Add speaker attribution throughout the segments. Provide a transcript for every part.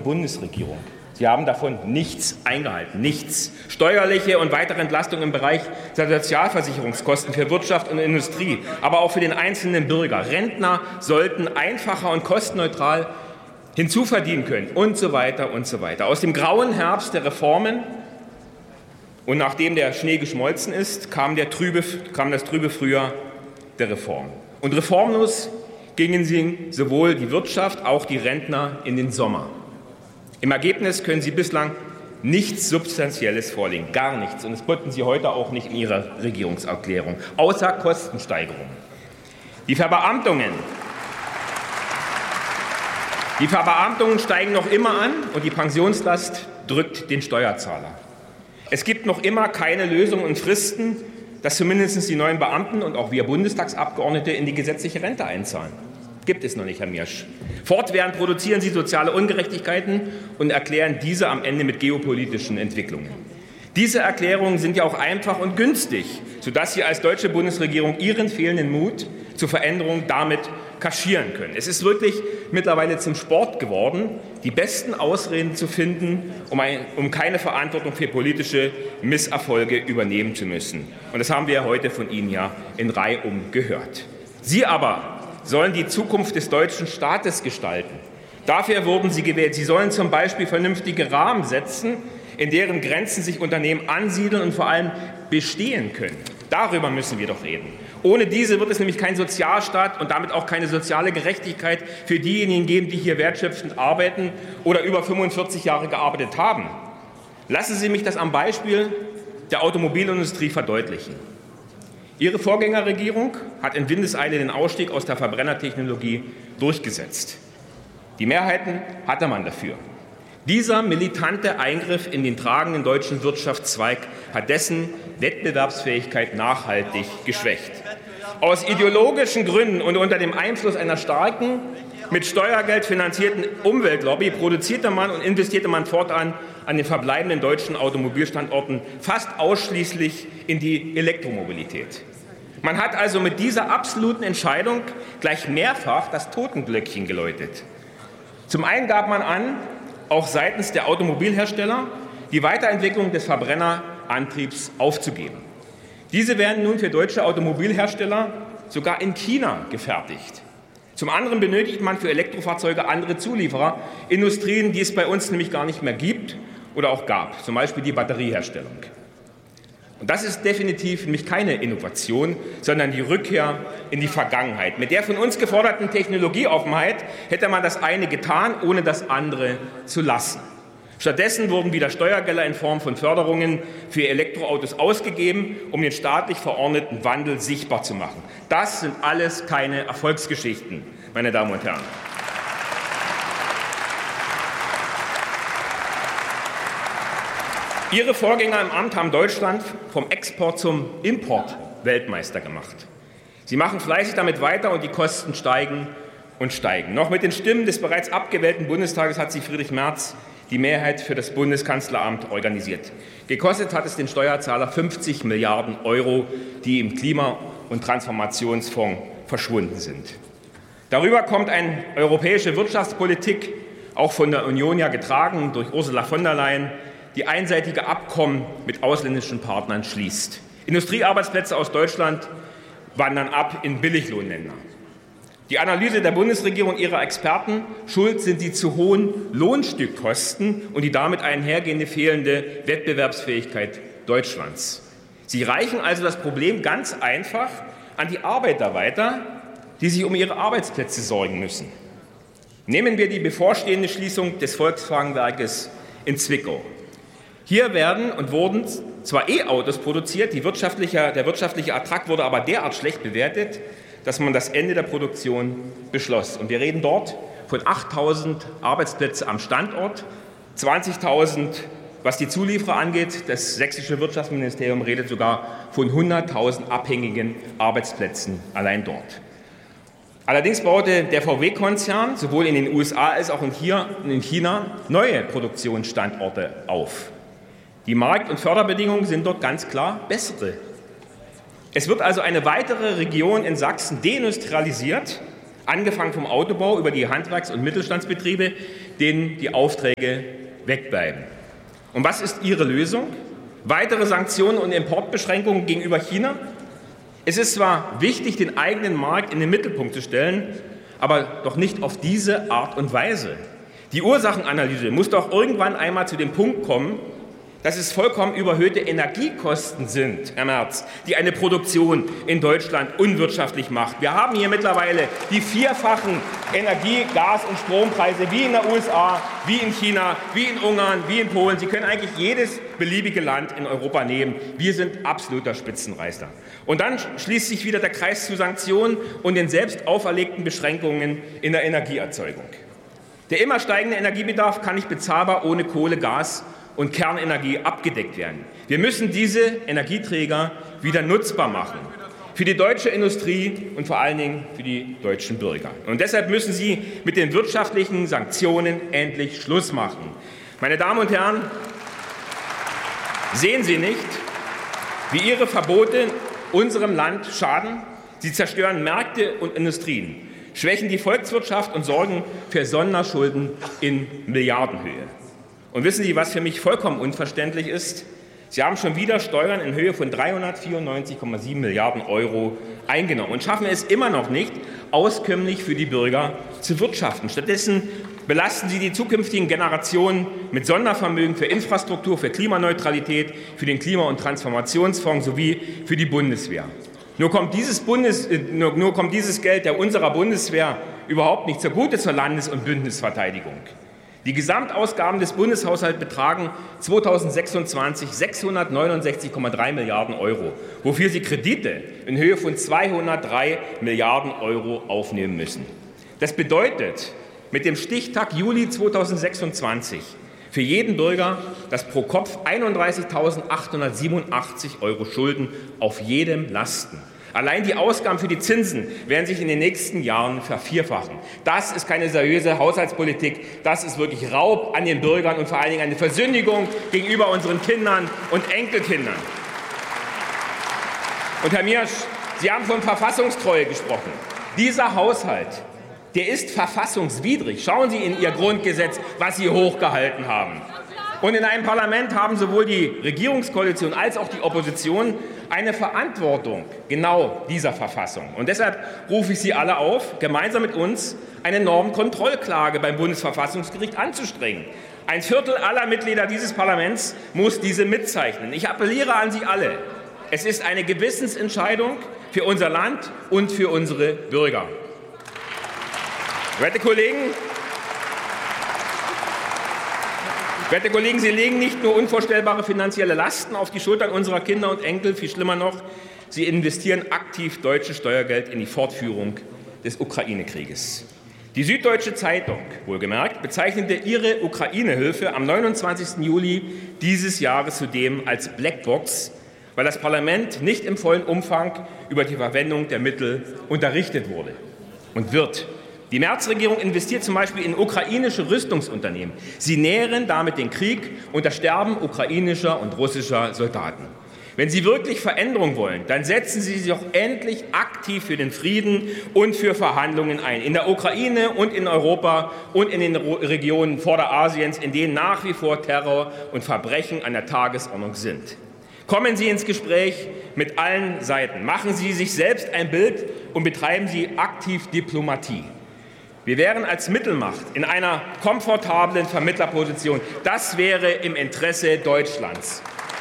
Speaker 1: Bundesregierung. Sie haben davon nichts eingehalten, nichts. Steuerliche und weitere Entlastungen im Bereich der Sozialversicherungskosten für Wirtschaft und Industrie, aber auch für den einzelnen Bürger. Rentner sollten einfacher und kostenneutral hinzuverdienen können und so weiter und so weiter. Aus dem grauen Herbst der Reformen und nachdem der Schnee geschmolzen ist, kam das trübe Frühjahr der Reformen. Und reformlos gingen sie sowohl die Wirtschaft, auch die Rentner in den Sommer. Im Ergebnis können Sie bislang nichts Substanzielles vorlegen, gar nichts. Und das konnten Sie heute auch nicht in Ihrer Regierungserklärung, außer Kostensteigerungen. Die Verbeamtungen steigen noch immer an und die Pensionslast drückt den Steuerzahler. Es gibt noch immer keine Lösung und Fristen, dass zumindest die neuen Beamten und auch wir Bundestagsabgeordnete in die gesetzliche Rente einzahlen. Gibt es noch nicht, Herr Miersch. Fortwährend produzieren Sie soziale Ungerechtigkeiten und erklären diese am Ende mit geopolitischen Entwicklungen. Diese Erklärungen sind ja auch einfach und günstig, sodass Sie als deutsche Bundesregierung Ihren fehlenden Mut zur Veränderung damit kaschieren können. Es ist wirklich mittlerweile zum Sport geworden, die besten Ausreden zu finden, um keine Verantwortung für politische Misserfolge übernehmen zu müssen. Und das haben wir heute von Ihnen ja in Reihum gehört. Sie aber sollen die Zukunft des deutschen Staates gestalten. Dafür wurden Sie gewählt. Sie sollen zum Beispiel vernünftige Rahmen setzen, in deren Grenzen sich Unternehmen ansiedeln und vor allem bestehen können. Darüber müssen wir doch reden. Ohne diese wird es nämlich keinen Sozialstaat und damit auch keine soziale Gerechtigkeit für diejenigen geben, die hier wertschöpfend arbeiten oder über 45 Jahre gearbeitet haben. Lassen Sie mich das am Beispiel der Automobilindustrie verdeutlichen. Ihre Vorgängerregierung hat in Windeseile den Ausstieg aus der Verbrennertechnologie durchgesetzt. Die Mehrheiten hatte man dafür. Dieser militante Eingriff in den tragenden deutschen Wirtschaftszweig hat dessen Wettbewerbsfähigkeit nachhaltig geschwächt. Aus ideologischen Gründen und unter dem Einfluss einer starken, mit Steuergeld finanzierten Umweltlobby produzierte man und investierte man fortan an den verbleibenden deutschen Automobilstandorten fast ausschließlich in die Elektromobilität. Man hat also mit dieser absoluten Entscheidung gleich mehrfach das Totenglöckchen geläutet. Zum einen gab man an, auch seitens der Automobilhersteller die Weiterentwicklung des Verbrennerantriebs aufzugeben. Diese werden nun für deutsche Automobilhersteller sogar in China gefertigt. Zum anderen benötigt man für Elektrofahrzeuge andere Zulieferer, Industrien, die es bei uns nämlich gar nicht mehr gibt oder auch gab, zum Beispiel die Batterieherstellung. Und das ist definitiv nämlich keine Innovation, sondern die Rückkehr in die Vergangenheit. Mit der von uns geforderten Technologieoffenheit hätte man das eine getan, ohne das andere zu lassen. Stattdessen wurden wieder Steuergelder in Form von Förderungen für Elektroautos ausgegeben, um den staatlich verordneten Wandel sichtbar zu machen. Das sind alles keine Erfolgsgeschichten, meine Damen und Herren. Ihre Vorgänger im Amt haben Deutschland vom Export zum Import Weltmeister gemacht. Sie machen fleißig damit weiter und die Kosten steigen und steigen. Noch mit den Stimmen des bereits abgewählten Bundestages hat sich Friedrich Merz die Mehrheit für das Bundeskanzleramt organisiert. Gekostet hat es den Steuerzahler 50 Milliarden Euro, die im Klima- und Transformationsfonds verschwunden sind. Darüber kommt eine europäische Wirtschaftspolitik, auch von der Union ja getragen durch Ursula von der Leyen, die einseitige Abkommen mit ausländischen Partnern schließt. Industriearbeitsplätze aus Deutschland wandern ab in Billiglohnländer. Die Analyse der Bundesregierung und ihrer Experten: Schuld sind die zu hohen Lohnstückkosten und die damit einhergehende fehlende Wettbewerbsfähigkeit Deutschlands. Sie reichen also das Problem ganz einfach an die Arbeiter weiter, die sich um ihre Arbeitsplätze sorgen müssen. Nehmen wir die bevorstehende Schließung des Volkswagenwerkes in Zwickau. Hier werden und wurden zwar E-Autos produziert, der wirtschaftliche Ertrag wurde aber derart schlecht bewertet, dass man das Ende der Produktion beschloss. Und wir reden dort von 8.000 Arbeitsplätzen am Standort, 20.000, was die Zulieferer angeht. Das sächsische Wirtschaftsministerium redet sogar von 100.000 abhängigen Arbeitsplätzen allein dort. Allerdings baute der VW-Konzern sowohl in den USA als auch in China neue Produktionsstandorte auf. Die Markt- und Förderbedingungen sind dort ganz klar bessere. Es wird also eine weitere Region in Sachsen deindustrialisiert, angefangen vom Autobau über die Handwerks- und Mittelstandsbetriebe, denen die Aufträge wegbleiben. Und was ist Ihre Lösung? Weitere Sanktionen und Importbeschränkungen gegenüber China? Es ist zwar wichtig, den eigenen Markt in den Mittelpunkt zu stellen, aber doch nicht auf diese Art und Weise. Die Ursachenanalyse muss doch irgendwann einmal zu dem Punkt kommen, dass es vollkommen überhöhte Energiekosten sind, Herr Merz, die eine Produktion in Deutschland unwirtschaftlich macht. Wir haben hier mittlerweile die vierfachen Energie-, Gas- und Strompreise wie in den USA, wie in China, wie in Ungarn, wie in Polen. Sie können eigentlich jedes beliebige Land in Europa nehmen. Wir sind absoluter Spitzenreiter. Und dann schließt sich wieder der Kreis zu Sanktionen und den selbst auferlegten Beschränkungen in der Energieerzeugung. Der immer steigende Energiebedarf kann nicht bezahlbar ohne Kohle, Gas und Kernenergie abgedeckt werden. Wir müssen diese Energieträger wieder nutzbar machen. Für die deutsche Industrie und vor allen Dingen für die deutschen Bürger. Und deshalb müssen Sie mit den wirtschaftlichen Sanktionen endlich Schluss machen. Meine Damen und Herren, sehen Sie nicht, wie Ihre Verbote unserem Land schaden? Sie zerstören Märkte und Industrien, schwächen die Volkswirtschaft und sorgen für Sonderschulden in Milliardenhöhe. Und wissen Sie, was für mich vollkommen unverständlich ist? Sie haben schon wieder Steuern in Höhe von 394,7 Milliarden Euro eingenommen und schaffen es immer noch nicht, auskömmlich für die Bürger zu wirtschaften. Stattdessen belasten Sie die zukünftigen Generationen mit Sondervermögen für Infrastruktur, für Klimaneutralität, für den Klima- und Transformationsfonds sowie für die Bundeswehr. Nur kommt dieses Geld der unserer Bundeswehr überhaupt nicht zugute zur Landes- und Bündnisverteidigung. Die Gesamtausgaben des Bundeshaushalts betragen 2026 669,3 Milliarden Euro, wofür Sie Kredite in Höhe von 203 Milliarden Euro aufnehmen müssen. Das bedeutet mit dem Stichtag Juli 2026 für jeden Bürger, dass pro Kopf 31.887 Euro Schulden auf jedem lasten. Allein die Ausgaben für die Zinsen werden sich in den nächsten Jahren vervierfachen. Das ist keine seriöse Haushaltspolitik. Das ist wirklich Raub an den Bürgern und vor allen Dingen eine Versündigung gegenüber unseren Kindern und Enkelkindern. Und Herr Miersch, Sie haben von Verfassungstreue gesprochen. Dieser Haushalt, der ist verfassungswidrig. Schauen Sie in Ihr Grundgesetz, was Sie hochgehalten haben. Und in einem Parlament haben sowohl die Regierungskoalition als auch die Opposition eine Verantwortung genau dieser Verfassung. Und deshalb rufe ich Sie alle auf, gemeinsam mit uns eine Normkontrollklage beim Bundesverfassungsgericht anzustrengen. Ein Viertel aller Mitglieder dieses Parlaments muss diese mitzeichnen. Ich appelliere an Sie alle. Es ist eine Gewissensentscheidung für unser Land und für unsere Bürger. Werte Kollegen, Sie legen nicht nur unvorstellbare finanzielle Lasten auf die Schultern unserer Kinder und Enkel, viel schlimmer noch, Sie investieren aktiv deutsches Steuergeld in die Fortführung des Ukraine-Krieges. Die Süddeutsche Zeitung, wohlgemerkt, bezeichnete ihre Ukraine-Hilfe am 29. Juli dieses Jahres zudem als Blackbox, weil das Parlament nicht im vollen Umfang über die Verwendung der Mittel unterrichtet wurde und wird. Die Merz-Regierung investiert zum Beispiel in ukrainische Rüstungsunternehmen. Sie nähren damit den Krieg und das Sterben ukrainischer und russischer Soldaten. Wenn Sie wirklich Veränderung wollen, dann setzen Sie sich doch endlich aktiv für den Frieden und für Verhandlungen ein. In der Ukraine und in Europa und in den Regionen Vorderasiens, in denen nach wie vor Terror und Verbrechen an der Tagesordnung sind. Kommen Sie ins Gespräch mit allen Seiten. Machen Sie sich selbst ein Bild und betreiben Sie aktiv Diplomatie. Wir wären als Mittelmacht in einer komfortablen Vermittlerposition. Das wäre im Interesse Deutschlands.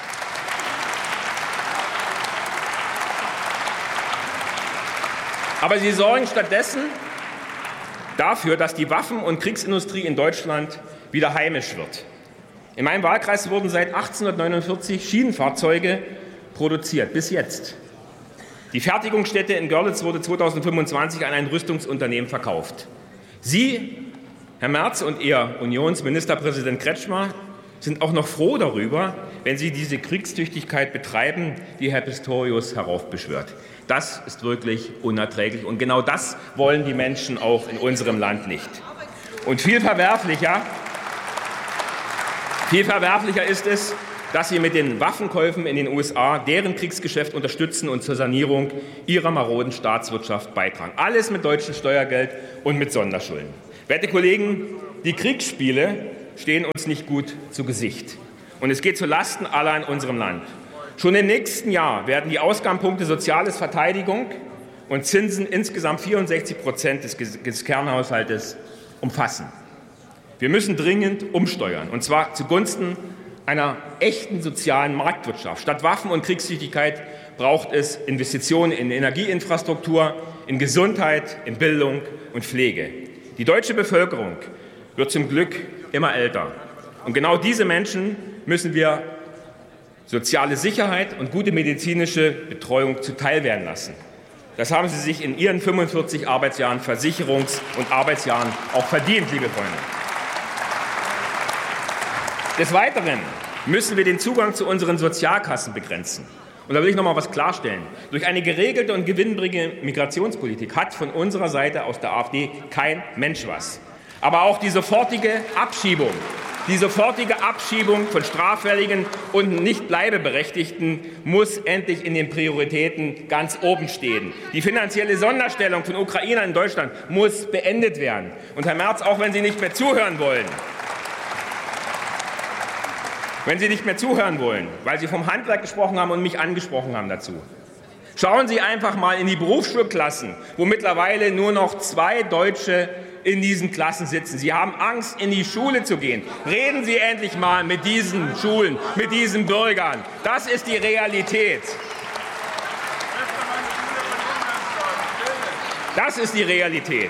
Speaker 1: Aber Sie sorgen stattdessen dafür, dass die Waffen- und Kriegsindustrie in Deutschland wieder heimisch wird. In meinem Wahlkreis wurden seit 1849 Schienenfahrzeuge produziert, bis jetzt. Die Fertigungsstätte in Görlitz wurde 2025 an ein Rüstungsunternehmen verkauft. Sie, Herr Merz und Ihr Unionsministerpräsident Kretschmer, sind auch noch froh darüber, wenn Sie diese Kriegstüchtigkeit betreiben, die Herr Pistorius heraufbeschwört. Das ist wirklich unerträglich. Und genau das wollen die Menschen auch in unserem Land nicht. Und viel verwerflicher ist es, dass Sie mit den Waffenkäufen in den USA deren Kriegsgeschäft unterstützen und zur Sanierung ihrer maroden Staatswirtschaft beitragen. Alles mit deutschem Steuergeld und mit Sonderschulden. Werte Kollegen, Die Kriegsspiele stehen uns nicht gut zu Gesicht. Und es geht zu Lasten aller in unserem Land. Schon im nächsten Jahr werden die Ausgabenpunkte Soziales, Verteidigung und Zinsen insgesamt 64% des Kernhaushaltes umfassen. Wir müssen dringend umsteuern, und zwar zugunsten einer echten sozialen Marktwirtschaft. Statt Waffen und Kriegstüchtigkeit braucht es Investitionen in Energieinfrastruktur, in Gesundheit, in Bildung und Pflege. Die deutsche Bevölkerung wird zum Glück immer älter. Und genau diese Menschen müssen wir soziale Sicherheit und gute medizinische Betreuung zuteilwerden lassen. Das haben sie sich in ihren 45 Arbeitsjahren, Versicherungs- und Arbeitsjahren auch verdient, liebe Freunde. Des Weiteren müssen wir den Zugang zu unseren Sozialkassen begrenzen. Und da will ich noch mal was klarstellen. Durch eine geregelte und gewinnbringende Migrationspolitik hat von unserer Seite aus der AfD kein Mensch was. Aber auch die sofortige Abschiebung von Straffälligen und Nicht-Bleibeberechtigten muss endlich in den Prioritäten ganz oben stehen. Die finanzielle Sonderstellung von Ukrainern in Deutschland muss beendet werden. Und Herr Merz, auch wenn Sie nicht mehr zuhören wollen, weil Sie vom Handwerk gesprochen haben und mich angesprochen haben dazu. Schauen Sie einfach mal in die Berufsschulklassen, wo mittlerweile nur noch 2 Deutsche in diesen Klassen sitzen. Sie haben Angst, in die Schule zu gehen. Reden Sie endlich mal mit diesen Schulen, mit diesen Bürgern. Das ist die Realität. Das ist die Realität.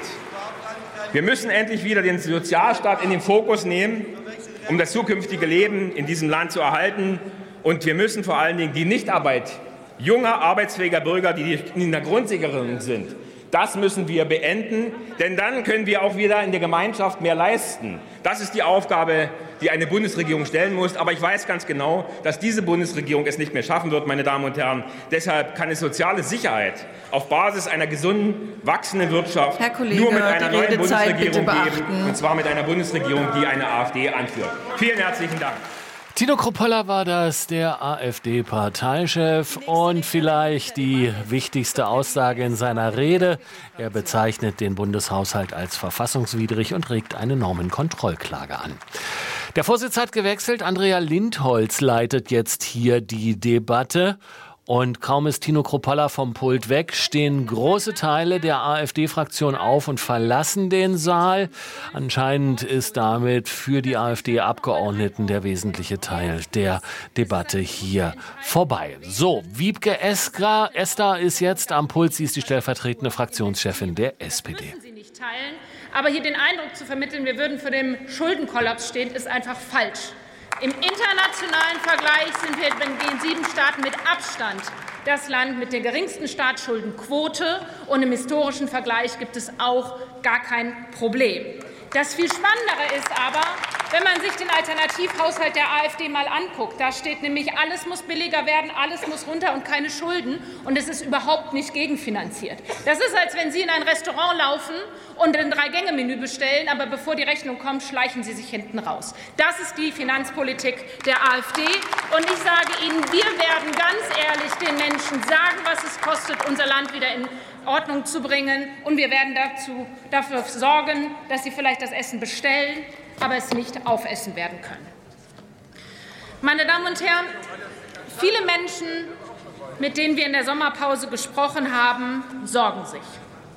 Speaker 1: Wir müssen endlich wieder den Sozialstaat in den Fokus nehmen, um das zukünftige Leben in diesem Land zu erhalten. Und wir müssen vor allen Dingen die Nichtarbeit junger, arbeitsfähiger Bürger, die in der Grundsicherung sind, das müssen wir beenden, denn dann können wir auch wieder in der Gemeinschaft mehr leisten. Das ist die Aufgabe, die eine Bundesregierung stellen muss. Aber ich weiß ganz genau, dass diese Bundesregierung es nicht mehr schaffen wird, meine Damen und Herren. Deshalb kann es soziale Sicherheit auf Basis einer gesunden, wachsenden Wirtschaft nur mit einer neuen Bundesregierung geben. Und zwar mit einer Bundesregierung, die eine AfD anführt. Vielen herzlichen Dank.
Speaker 2: Tino Kruppalla war das, der AfD-Parteichef, und vielleicht die wichtigste Aussage in seiner Rede. Er bezeichnet den Bundeshaushalt als verfassungswidrig und regt eine Normenkontrollklage an. Der Vorsitz hat gewechselt. Andrea Lindholz leitet jetzt hier die Debatte. Und kaum ist Tino Kruppalla vom Pult weg, stehen große Teile der AfD-Fraktion auf und verlassen den Saal. Anscheinend ist damit für die AfD-Abgeordneten der wesentliche Teil der Debatte hier vorbei. So, Wiebke Esther ist jetzt am Pult. Sie ist die stellvertretende Fraktionschefin der SPD.
Speaker 3: Sie nicht teilen, aber hier den Eindruck zu vermitteln, wir würden vor dem Schuldenkollaps stehen, ist einfach falsch. Im internationalen Vergleich sind wir in den 7 Staaten mit Abstand das Land mit der geringsten Staatsschuldenquote. Und im historischen Vergleich gibt es auch gar kein Problem. Das viel Spannendere ist aber, wenn man sich den Alternativhaushalt der AfD mal anguckt. Da steht nämlich, alles muss billiger werden, alles muss runter und keine Schulden. Und es ist überhaupt nicht gegenfinanziert. Das ist, als wenn Sie in ein Restaurant laufen und ein 3-Gänge-Menü bestellen, aber bevor die Rechnung kommt, schleichen Sie sich hinten raus. Das ist die Finanzpolitik der AfD. Und ich sage Ihnen, wir werden ganz ehrlich den Menschen sagen, was es kostet, unser Land wieder in Ordnung zu bringen. Und wir werden dafür sorgen, dass Sie vielleicht das Essen bestellen, aber es nicht aufessen werden können. Meine Damen und Herren, viele Menschen, mit denen wir in der Sommerpause gesprochen haben, sorgen sich.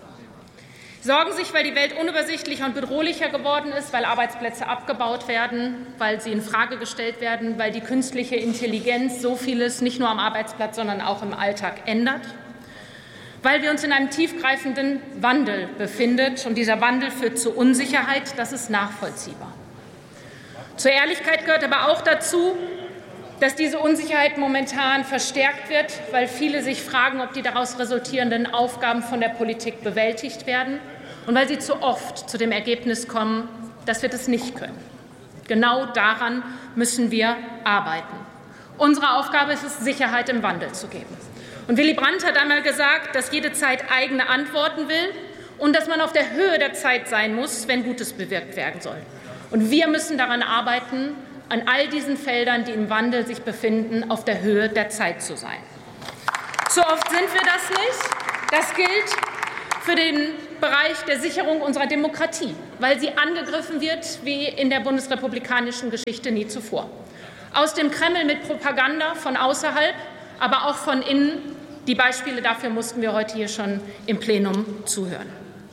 Speaker 3: Sorgen sich, weil die Welt unübersichtlicher und bedrohlicher geworden ist, weil Arbeitsplätze abgebaut werden, weil sie infrage gestellt werden, weil die künstliche Intelligenz so vieles nicht nur am Arbeitsplatz, sondern auch im Alltag ändert, weil wir uns in einem tiefgreifenden Wandel befinden. Und dieser Wandel führt zu Unsicherheit, das ist nachvollziehbar. Zur Ehrlichkeit gehört aber auch dazu, dass diese Unsicherheit momentan verstärkt wird, weil viele sich fragen, ob die daraus resultierenden Aufgaben von der Politik bewältigt werden und weil sie zu oft zu dem Ergebnis kommen, dass wir das nicht können. Genau daran müssen wir arbeiten. Unsere Aufgabe ist es, Sicherheit im Wandel zu geben. Und Willy Brandt hat einmal gesagt, dass jede Zeit eigene Antworten will und dass man auf der Höhe der Zeit sein muss, wenn Gutes bewirkt werden soll. Und wir müssen daran arbeiten, an all diesen Feldern, die im Wandel sich befinden, auf der Höhe der Zeit zu sein. Zu oft sind wir das nicht. Das gilt für den Bereich der Sicherung unserer Demokratie, weil sie angegriffen wird wie in der bundesrepublikanischen Geschichte nie zuvor. Aus dem Kreml mit Propaganda von außerhalb, aber auch von innen. Die Beispiele dafür mussten wir heute hier schon im Plenum zuhören.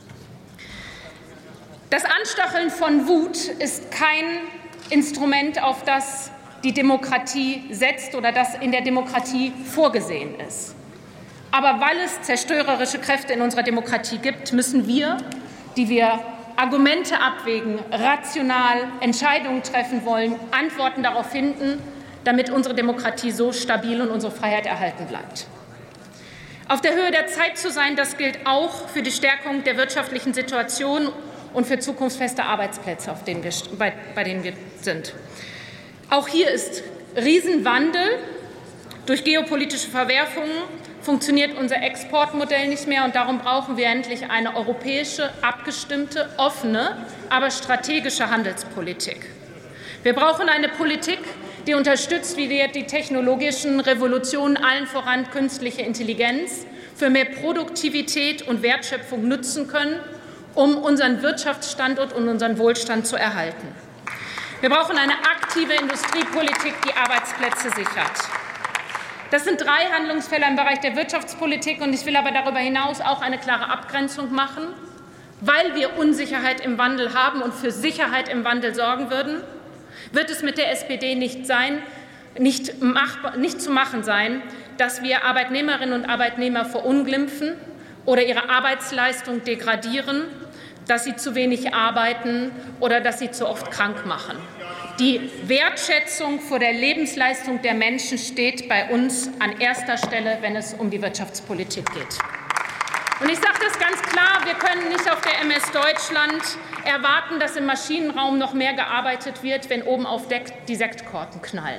Speaker 3: Das Anstacheln von Wut ist kein Instrument, auf das die Demokratie setzt oder das in der Demokratie vorgesehen ist. Aber weil es zerstörerische Kräfte in unserer Demokratie gibt, müssen wir, die wir Argumente abwägen, rational Entscheidungen treffen wollen, Antworten darauf finden, damit unsere Demokratie so stabil und unsere Freiheit erhalten bleibt. Auf der Höhe der Zeit zu sein, das gilt auch für die Stärkung der wirtschaftlichen Situation und für zukunftsfeste Arbeitsplätze, bei denen wir sind. Auch hier ist Riesenwandel. Durch geopolitische Verwerfungen funktioniert unser Exportmodell nicht mehr, und darum brauchen wir endlich eine europäische, abgestimmte, offene, aber strategische Handelspolitik. Wir brauchen eine Politik, die unterstützt, wie wir die technologischen Revolutionen, allen voran künstliche Intelligenz, für mehr Produktivität und Wertschöpfung nutzen können, um unseren Wirtschaftsstandort und unseren Wohlstand zu erhalten. Wir brauchen eine aktive Industriepolitik, die Arbeitsplätze sichert. Das sind 3 Handlungsfelder im Bereich der Wirtschaftspolitik, und ich will aber darüber hinaus auch eine klare Abgrenzung machen, weil wir Unsicherheit im Wandel haben und für Sicherheit im Wandel sorgen würden, wird es mit der SPD nicht zu machen sein, dass wir Arbeitnehmerinnen und Arbeitnehmer verunglimpfen oder ihre Arbeitsleistung degradieren, dass sie zu wenig arbeiten oder dass sie zu oft krank machen. Die Wertschätzung vor der Lebensleistung der Menschen steht bei uns an erster Stelle, wenn es um die Wirtschaftspolitik geht. Und ich sage das ganz klar, wir können nicht auf der MS Deutschland erwarten, dass im Maschinenraum noch mehr gearbeitet wird, wenn oben auf Deck die Sektkorken knallen.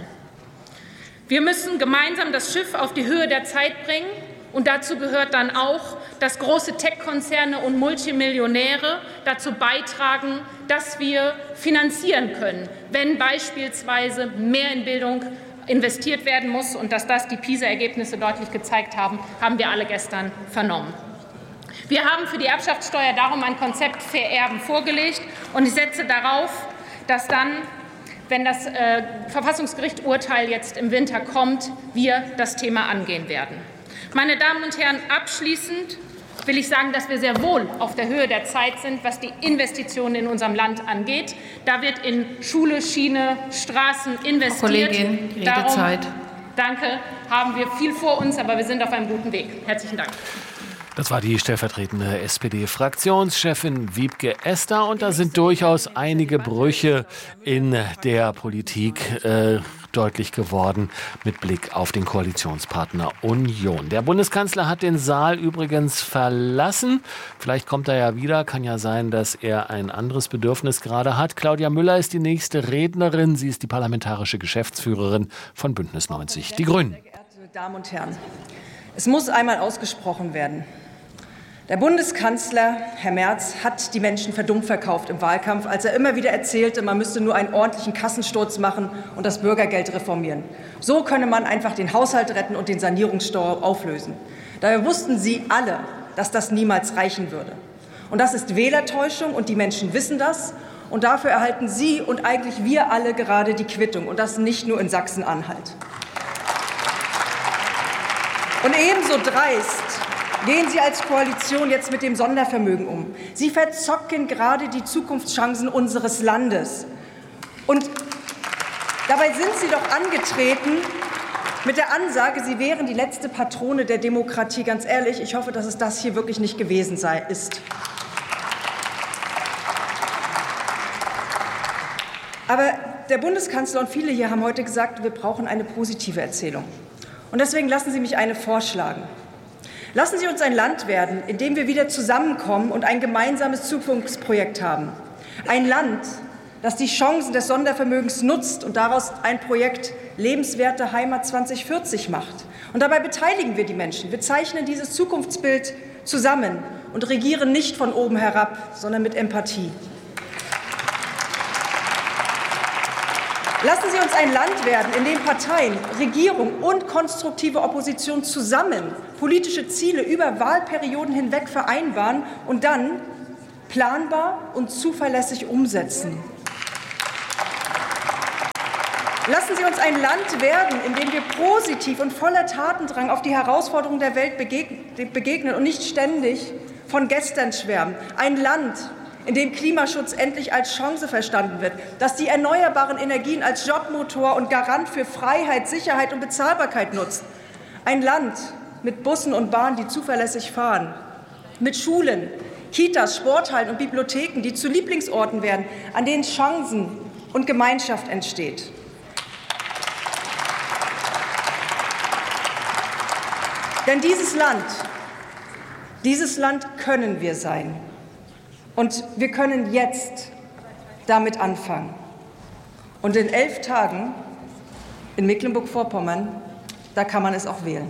Speaker 3: Wir müssen gemeinsam das Schiff auf die Höhe der Zeit bringen. Und dazu gehört dann auch, dass große Tech-Konzerne und Multimillionäre dazu beitragen, dass wir finanzieren können, wenn beispielsweise mehr in Bildung investiert werden muss. Und dass das die PISA-Ergebnisse deutlich gezeigt haben, haben wir alle gestern vernommen. Wir haben für die Erbschaftssteuer darum ein Konzept Fair Erben vorgelegt. Und ich setze darauf, dass dann, wenn das Verfassungsgerichtsurteil jetzt im Winter kommt, wir das Thema angehen werden. Meine Damen und Herren, abschließend will ich sagen, dass wir sehr wohl auf der Höhe der Zeit sind, was die Investitionen in unserem Land angeht. Da wird in Schule, Schiene, Straßen investiert. Frau Kollegin, die Redezeit. Danke, haben wir viel vor uns, aber wir sind auf einem guten Weg. Herzlichen Dank.
Speaker 2: Das war die stellvertretende SPD-Fraktionschefin Wiebke Esther. Und da sind durchaus einige Brüche in der Politik deutlich geworden mit Blick auf den Koalitionspartner Union. Der Bundeskanzler hat den Saal übrigens verlassen. Vielleicht kommt er ja wieder. Kann ja sein, dass er ein anderes Bedürfnis gerade hat. Claudia Müller ist die nächste Rednerin. Sie ist die parlamentarische Geschäftsführerin von Bündnis 90 Die Grünen.
Speaker 4: Sehr geehrte Damen und Herren, es muss einmal ausgesprochen werden. Der Bundeskanzler, Herr Merz, hat die Menschen für dumm verkauft im Wahlkampf, als er immer wieder erzählte, man müsste nur einen ordentlichen Kassensturz machen und das Bürgergeld reformieren. So könne man einfach den Haushalt retten und den Sanierungsstau auflösen. Dabei wussten Sie alle, dass das niemals reichen würde. Und das ist Wählertäuschung, und die Menschen wissen das. Und dafür erhalten Sie und eigentlich wir alle gerade die Quittung, und das nicht nur in Sachsen-Anhalt. Und ebenso dreist gehen Sie als Koalition jetzt mit dem Sondervermögen um. Sie verzocken gerade die Zukunftschancen unseres Landes. Und dabei sind Sie doch angetreten mit der Ansage, Sie wären die letzte Patrone der Demokratie. Ganz ehrlich, ich hoffe, dass es das hier wirklich nicht gewesen ist. Aber der Bundeskanzler und viele hier haben heute gesagt, wir brauchen eine positive Erzählung. Und deswegen lassen Sie mich eine vorschlagen. Lassen Sie uns ein Land werden, in dem wir wieder zusammenkommen und ein gemeinsames Zukunftsprojekt haben. Ein Land, das die Chancen des Sondervermögens nutzt und daraus ein Projekt Lebenswerte Heimat 2040 macht. Und dabei beteiligen wir die Menschen. Wir zeichnen dieses Zukunftsbild zusammen und regieren nicht von oben herab, sondern mit Empathie. Lassen Sie uns ein Land werden, in dem Parteien, Regierung und konstruktive Opposition zusammen politische Ziele über Wahlperioden hinweg vereinbaren und dann planbar und zuverlässig umsetzen. Lassen Sie uns ein Land werden, in dem wir positiv und voller Tatendrang auf die Herausforderungen der Welt begegnen und nicht ständig von gestern schwärmen. Ein Land, in dem Klimaschutz endlich als Chance verstanden wird, dass die erneuerbaren Energien als Jobmotor und Garant für Freiheit, Sicherheit und Bezahlbarkeit nutzt. Ein Land mit Bussen und Bahnen, die zuverlässig fahren, mit Schulen, Kitas, Sporthallen und Bibliotheken, die zu Lieblingsorten werden, an denen Chancen und Gemeinschaft entsteht. Denn dieses Land können wir sein. Und wir können jetzt damit anfangen. Und in 11 Tagen in Mecklenburg-Vorpommern, da kann man es auch wählen.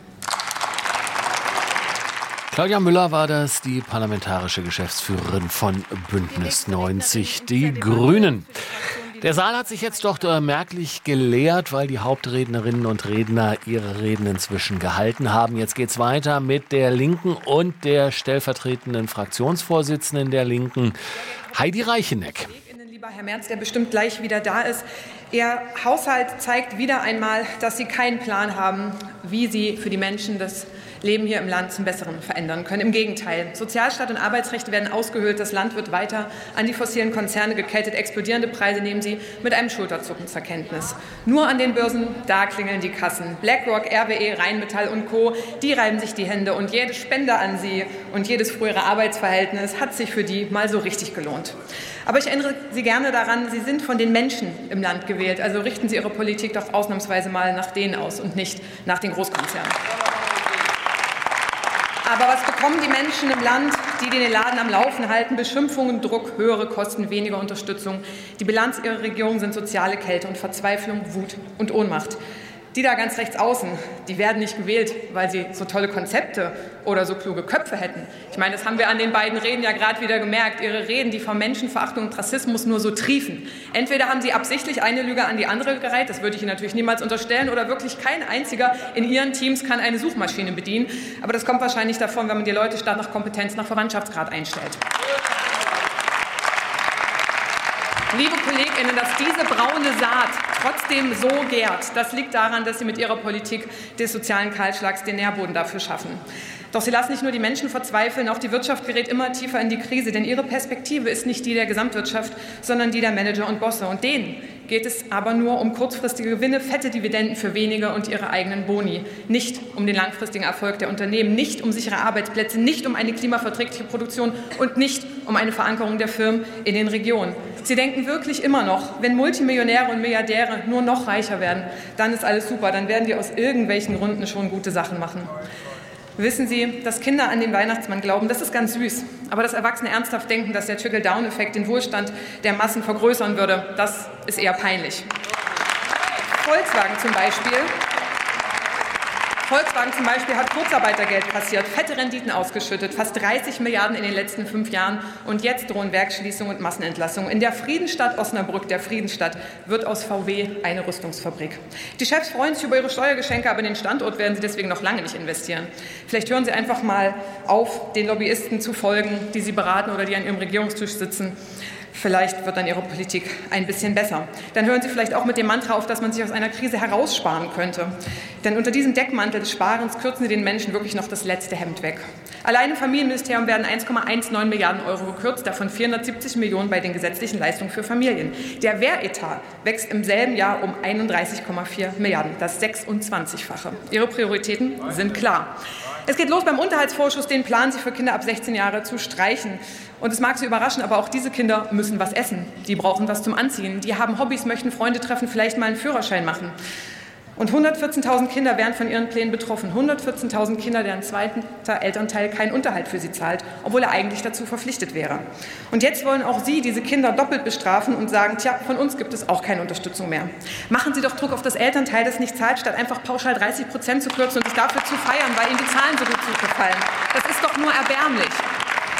Speaker 2: Claudia Müller war das, die parlamentarische Geschäftsführerin von Bündnis 90 Die Grünen. Der Saal hat sich jetzt doch merklich geleert, weil die Hauptrednerinnen und Redner ihre Reden inzwischen gehalten haben. Jetzt geht's weiter mit der Linken und der stellvertretenden Fraktionsvorsitzenden der Linken, Heidi Reicheneck.
Speaker 5: Lieber Herr Merz, der bestimmt gleich wieder da ist. Ihr Haushalt zeigt wieder einmal, dass Sie keinen Plan haben, wie Sie für die Menschen das Leben hier im Land zum Besseren verändern können. Im Gegenteil. Sozialstaat und Arbeitsrechte werden ausgehöhlt. Das Land wird weiter an die fossilen Konzerne gekettet. Explodierende Preise nehmen Sie mit einem Schulterzucken zur Kenntnis. Nur an den Börsen, da klingeln die Kassen. BlackRock, RWE, Rheinmetall und Co., die reiben sich die Hände. Und jede Spende an Sie und jedes frühere Arbeitsverhältnis hat sich für die mal so richtig gelohnt. Aber ich erinnere Sie gerne daran, Sie sind von den Menschen im Land gewählt. Also richten Sie Ihre Politik doch ausnahmsweise mal nach denen aus und nicht nach den Großkonzernen. Aber was bekommen die Menschen im Land, die den Laden am Laufen halten? Beschimpfungen, Druck, höhere Kosten, weniger Unterstützung. Die Bilanz ihrer Regierung sind soziale Kälte und Verzweiflung, Wut und Ohnmacht. Die da ganz rechts außen, die werden nicht gewählt, weil sie so tolle Konzepte oder so kluge Köpfe hätten. Ich meine, das haben wir an den beiden Reden ja gerade wieder gemerkt. Ihre Reden, die vor Menschenverachtung und Rassismus nur so triefen. Entweder haben sie absichtlich eine Lüge an die andere gereiht, das würde ich Ihnen natürlich niemals unterstellen, oder wirklich kein einziger in Ihren Teams kann eine Suchmaschine bedienen. Aber das kommt wahrscheinlich davon, wenn man die Leute statt nach Kompetenz nach Verwandtschaftsgrad einstellt. Liebe KollegInnen, dass diese braune Saat trotzdem so gärt, das liegt daran, dass Sie mit Ihrer Politik des sozialen Kahlschlags den Nährboden dafür schaffen. Doch Sie lassen nicht nur die Menschen verzweifeln, auch die Wirtschaft gerät immer tiefer in die Krise, denn Ihre Perspektive ist nicht die der Gesamtwirtschaft, sondern die der Manager und Bosse. Und denen geht es aber nur um kurzfristige Gewinne, fette Dividenden für wenige und ihre eigenen Boni. Nicht um den langfristigen Erfolg der Unternehmen, nicht um sichere Arbeitsplätze, nicht um eine klimaverträgliche Produktion und nicht um eine Verankerung der Firmen in den Regionen. Sie denken wirklich immer noch, wenn Multimillionäre und Milliardäre nur noch reicher werden, dann ist alles super, dann werden die aus irgendwelchen Gründen schon gute Sachen machen. Wissen Sie, dass Kinder an den Weihnachtsmann glauben, das ist ganz süß. Aber dass Erwachsene ernsthaft denken, dass der Trickle-Down-Effekt den Wohlstand der Massen vergrößern würde, das ist eher peinlich. Volkswagen zum Beispiel hat Kurzarbeitergeld kassiert, fette Renditen ausgeschüttet, fast 30 Milliarden in den letzten 5 Jahren. Und jetzt drohen Werksschließungen und Massenentlassungen. In der Friedensstadt Osnabrück, der Friedensstadt, wird aus VW eine Rüstungsfabrik. Die Chefs freuen sich über ihre Steuergeschenke, aber in den Standort werden sie deswegen noch lange nicht investieren. Vielleicht hören Sie einfach mal auf, den Lobbyisten zu folgen, die Sie beraten oder die an Ihrem Regierungstisch sitzen. Vielleicht wird dann Ihre Politik ein bisschen besser. Dann hören Sie vielleicht auch mit dem Mantra auf, dass man sich aus einer Krise heraussparen könnte. Denn unter diesem Deckmantel des Sparens kürzen Sie den Menschen wirklich noch das letzte Hemd weg. Allein im Familienministerium werden 1,19 Milliarden € gekürzt, davon 470 Millionen bei den gesetzlichen Leistungen für Familien. Der Wehretat wächst im selben Jahr um 31,4 Milliarden, das 26-fache. Ihre Prioritäten sind klar. Es geht los beim Unterhaltsvorschuss, den planen Sie für Kinder ab 16 Jahre zu streichen. Und es mag Sie überraschen, aber auch diese Kinder müssen was essen. Die brauchen was zum Anziehen. Die haben Hobbys, möchten Freunde treffen, vielleicht mal einen Führerschein machen. Und 114.000 Kinder wären von ihren Plänen betroffen. 114.000 Kinder, deren zweiter Elternteil keinen Unterhalt für sie zahlt, obwohl er eigentlich dazu verpflichtet wäre. Und jetzt wollen auch Sie diese Kinder doppelt bestrafen und sagen, tja, von uns gibt es auch keine Unterstützung mehr. Machen Sie doch Druck auf das Elternteil, das nicht zahlt, statt einfach pauschal 30% zu kürzen und sich dafür zu feiern, weil Ihnen die Zahlen so gut zugefallen. Das ist doch nur erbärmlich.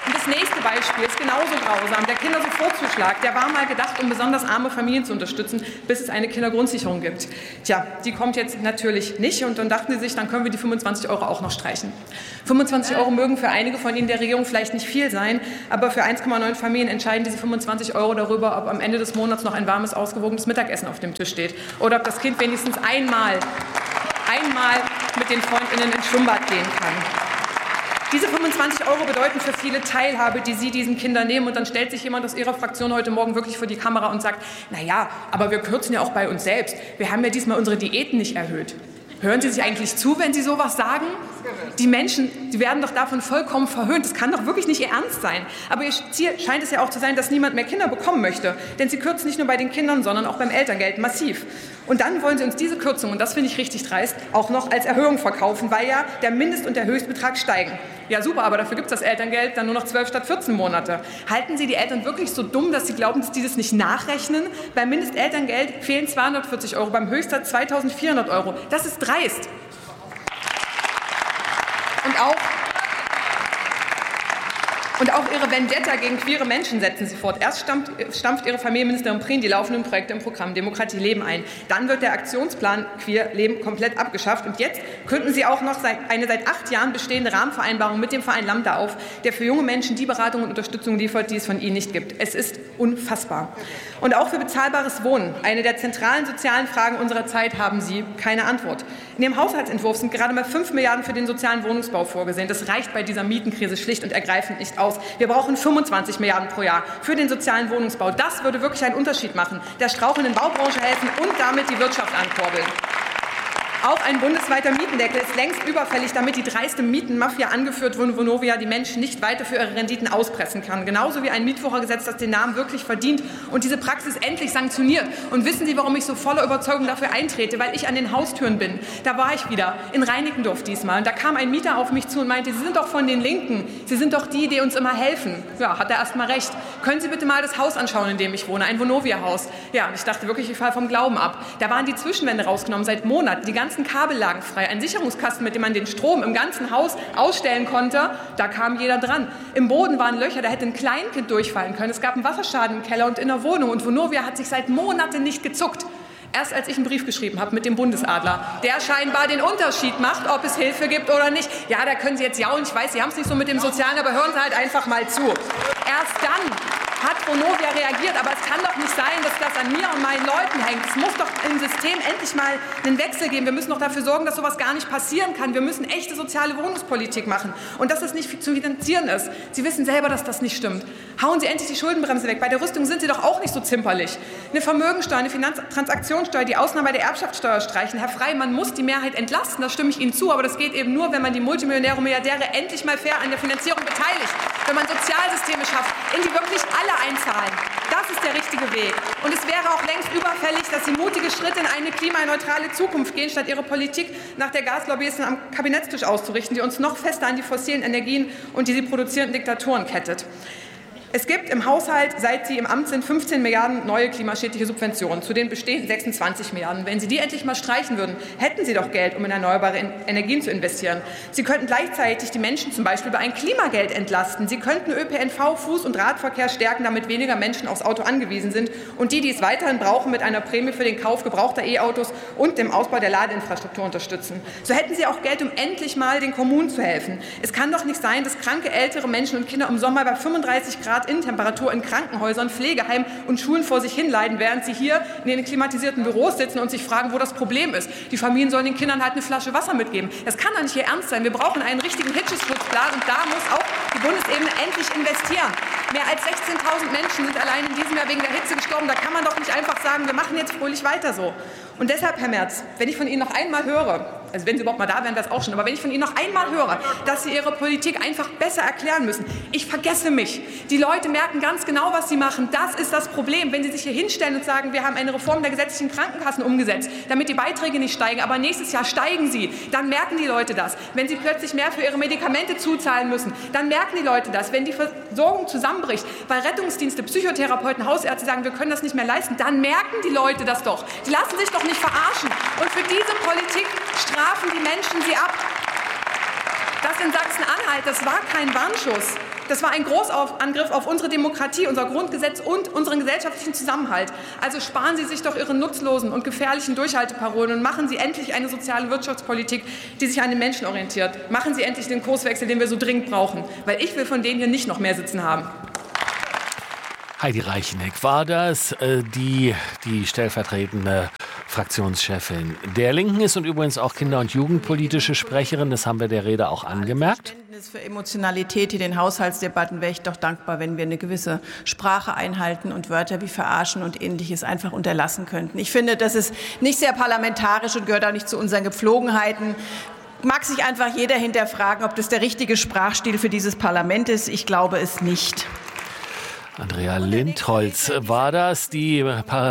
Speaker 5: Und das nächste Beispiel ist genauso grausam. Der Kindersofortzuschlag, der war mal gedacht, um besonders arme Familien zu unterstützen, bis es eine Kindergrundsicherung gibt. Tja, die kommt jetzt natürlich nicht und dann dachten sie sich, dann können wir die 25 € auch noch streichen. 25 € mögen für einige von Ihnen der Regierung vielleicht nicht viel sein, aber für 1,9 Familien entscheiden diese 25 € darüber, ob am Ende des Monats noch ein warmes, ausgewogenes Mittagessen auf dem Tisch steht oder ob das Kind wenigstens einmal mit den FreundInnen ins Schwimmbad gehen kann. Diese 25 € bedeuten für viele Teilhabe, die Sie diesen Kindern nehmen. Und dann stellt sich jemand aus Ihrer Fraktion heute Morgen wirklich vor die Kamera und sagt, naja, aber wir kürzen ja auch bei uns selbst. Wir haben ja diesmal unsere Diäten nicht erhöht. Hören Sie sich eigentlich zu, wenn Sie sowas sagen? Die Menschen, die werden doch davon vollkommen verhöhnt. Das kann doch wirklich nicht Ihr Ernst sein. Aber Ihr Ziel scheint es ja auch zu sein, dass niemand mehr Kinder bekommen möchte. Denn Sie kürzen nicht nur bei den Kindern, sondern auch beim Elterngeld massiv. Und dann wollen Sie uns diese Kürzung, und das finde ich richtig dreist, auch noch als Erhöhung verkaufen, weil ja der Mindest- und der Höchstbetrag steigen. Ja super, aber dafür gibt es das Elterngeld dann nur noch 12 statt 14 Monate. Halten Sie die Eltern wirklich so dumm, dass sie glauben, dass die das nicht nachrechnen? Beim Mindestelterngeld fehlen 240 €, beim Höchstsatz 2.400 €. Das ist dreist. Und auch Ihre Vendetta gegen queere Menschen setzen Sie fort. Erst stampft Ihre Familienministerin Prien die laufenden Projekte im Programm Demokratie Leben ein. Dann wird der Aktionsplan Queer Leben komplett abgeschafft. Und jetzt künden Sie auch noch eine seit 8 Jahren bestehende Rahmenvereinbarung mit dem Verein Lambda auf, der für junge Menschen die Beratung und Unterstützung liefert, die es von Ihnen nicht gibt. Es ist unfassbar. Und auch für bezahlbares Wohnen, eine der zentralen sozialen Fragen unserer Zeit, haben Sie keine Antwort. In Ihrem Haushaltsentwurf sind gerade mal 5 Milliarden für den sozialen Wohnungsbau vorgesehen. Das reicht bei dieser Mietenkrise schlicht und ergreifend nicht aus. Wir brauchen 25 Milliarden pro Jahr für den sozialen Wohnungsbau. Das würde wirklich einen Unterschied machen, der strauchelnden Baubranche helfen und damit die Wirtschaft ankurbeln. Auch ein bundesweiter Mietendeckel ist längst überfällig, damit die dreiste Mietenmafia, angeführt von Vonovia, die Menschen nicht weiter für ihre Renditen auspressen kann. Genauso wie ein Mietwuchergesetz, das den Namen wirklich verdient und diese Praxis endlich sanktioniert. Und wissen Sie, warum ich so voller Überzeugung dafür eintrete? Weil ich an den Haustüren bin. Da war ich wieder, in Reinickendorf diesmal. Und da kam ein Mieter auf mich zu und meinte, Sie sind doch von den Linken. Sie sind doch die uns immer helfen. Ja, hat er erst mal recht. Können Sie bitte mal das Haus anschauen, in dem ich wohne? Ein Vonovia-Haus. Ja, und ich dachte wirklich, ich falle vom Glauben ab. Da waren die Zwischenwände rausgenommen seit Monaten. Die ganzen Kabel lagen frei. Ein Sicherungskasten, mit dem man den Strom im ganzen Haus ausstellen konnte, da kam jeder dran. Im Boden waren Löcher, da hätte ein Kleinkind durchfallen können. Es gab einen Wasserschaden im Keller und in der Wohnung. Und Vonovia hat sich seit Monaten nicht gezuckt. Erst als ich einen Brief geschrieben habe mit dem Bundesadler, der scheinbar den Unterschied macht, ob es Hilfe gibt oder nicht. Ja, da können Sie jetzt jaulen. Ich weiß, Sie haben es nicht so mit dem Sozialen, aber hören Sie halt einfach mal zu. Erst dann hat Vonovia reagiert, aber es kann doch nicht sein, dass das an mir und meinen Leuten hängt. Es muss doch im System endlich mal einen Wechsel geben. Wir müssen doch dafür sorgen, dass sowas gar nicht passieren kann. Wir müssen echte soziale Wohnungspolitik machen und dass das nicht zu finanzieren ist. Sie wissen selber, dass das nicht stimmt. Hauen Sie endlich die Schuldenbremse weg. Bei der Rüstung sind Sie doch auch nicht so zimperlich. Eine Vermögensteuer, eine Finanztransaktionssteuer, die Ausnahme bei der Erbschaftssteuer streichen. Herr Frey, man muss die Mehrheit entlasten, da stimme ich Ihnen zu, aber das geht eben nur, wenn man die Multimillionäre und Milliardäre endlich mal fair an der Finanzierung beteiligt. Wenn man Sozialsysteme schafft, in die wirklich alle einzahlen. Das ist der richtige Weg. Und es wäre auch längst überfällig, dass Sie mutige Schritte in eine klimaneutrale Zukunft gehen, statt Ihre Politik nach der Gaslobbyisten am Kabinettstisch auszurichten, die uns noch fester an die fossilen Energien und die sie produzierenden Diktaturen kettet. Es gibt im Haushalt, seit Sie im Amt sind, 15 Milliarden neue klimaschädliche Subventionen, zu den bestehenden 26 Milliarden. Wenn Sie die endlich mal streichen würden, hätten Sie doch Geld, um in erneuerbare Energien zu investieren. Sie könnten gleichzeitig die Menschen zum Beispiel über ein Klimageld entlasten. Sie könnten ÖPNV, Fuß- und Radverkehr stärken, damit weniger Menschen aufs Auto angewiesen sind und die es weiterhin brauchen, mit einer Prämie für den Kauf gebrauchter E-Autos und dem Ausbau der Ladeinfrastruktur unterstützen. So hätten Sie auch Geld, um endlich mal den Kommunen zu helfen. Es kann doch nicht sein, dass kranke ältere Menschen und Kinder im Sommer bei 35 Grad Innentemperatur in Krankenhäusern, Pflegeheimen und Schulen vor sich hinleiden, während sie hier in den klimatisierten Büros sitzen und sich fragen, wo das Problem ist. Die Familien sollen den Kindern halt eine Flasche Wasser mitgeben. Das kann doch nicht Ihr Ernst sein. Wir brauchen einen richtigen Hitzeschutzplan und da muss auch die Bundesebene endlich investieren. Mehr als 16.000 Menschen sind allein in diesem Jahr wegen der Hitze gestorben. Da kann man doch nicht einfach sagen, wir machen jetzt fröhlich weiter so. Und deshalb, Herr Merz, wenn ich von Ihnen noch einmal höre, also wenn Sie überhaupt mal da wären, wäre es auch schon, aber wenn ich von Ihnen noch einmal höre, dass Sie Ihre Politik einfach besser erklären müssen, ich vergesse mich. Die Leute merken ganz genau, was Sie machen. Das ist das Problem. Wenn Sie sich hier hinstellen und sagen, wir haben eine Reform der gesetzlichen Krankenkassen umgesetzt, damit die Beiträge nicht steigen, aber nächstes Jahr steigen sie, dann merken die Leute das. Wenn Sie plötzlich mehr für Ihre Medikamente zuzahlen müssen, dann merken die Leute das. Wenn die Versorgung zusammenbricht, weil Rettungsdienste, Psychotherapeuten, Hausärzte sagen, wir können das nicht mehr leisten, dann merken die Leute das doch. Die lassen sich doch nicht verarschen. Und für diese Politik strafen die Menschen sie ab. Das in Sachsen-Anhalt, das war kein Warnschuss. Das war ein Großangriff auf unsere Demokratie, unser Grundgesetz und unseren gesellschaftlichen Zusammenhalt. Also sparen Sie sich doch Ihre nutzlosen und gefährlichen Durchhalteparolen und machen Sie endlich eine soziale Wirtschaftspolitik, die sich an den Menschen orientiert. Machen Sie endlich den Kurswechsel, den wir so dringend brauchen, weil ich will von denen hier nicht noch mehr sitzen haben.
Speaker 2: Heidi Reicheneck war das, die stellvertretende Fraktionschefin der Linken ist und übrigens auch kinder- und jugendpolitische Sprecherin. Das haben wir der Rede auch angemerkt.
Speaker 6: Verständnis für Emotionalität in den Haushaltsdebatten wäre ich doch dankbar, wenn wir eine gewisse Sprache einhalten und Wörter wie verarschen und Ähnliches einfach unterlassen könnten. Ich finde, das ist nicht sehr parlamentarisch und gehört auch nicht zu unseren Gepflogenheiten. Mag sich einfach jeder hinterfragen, ob das der richtige Sprachstil für dieses Parlament ist. Ich glaube es nicht.
Speaker 2: Andrea Lindholz war das, die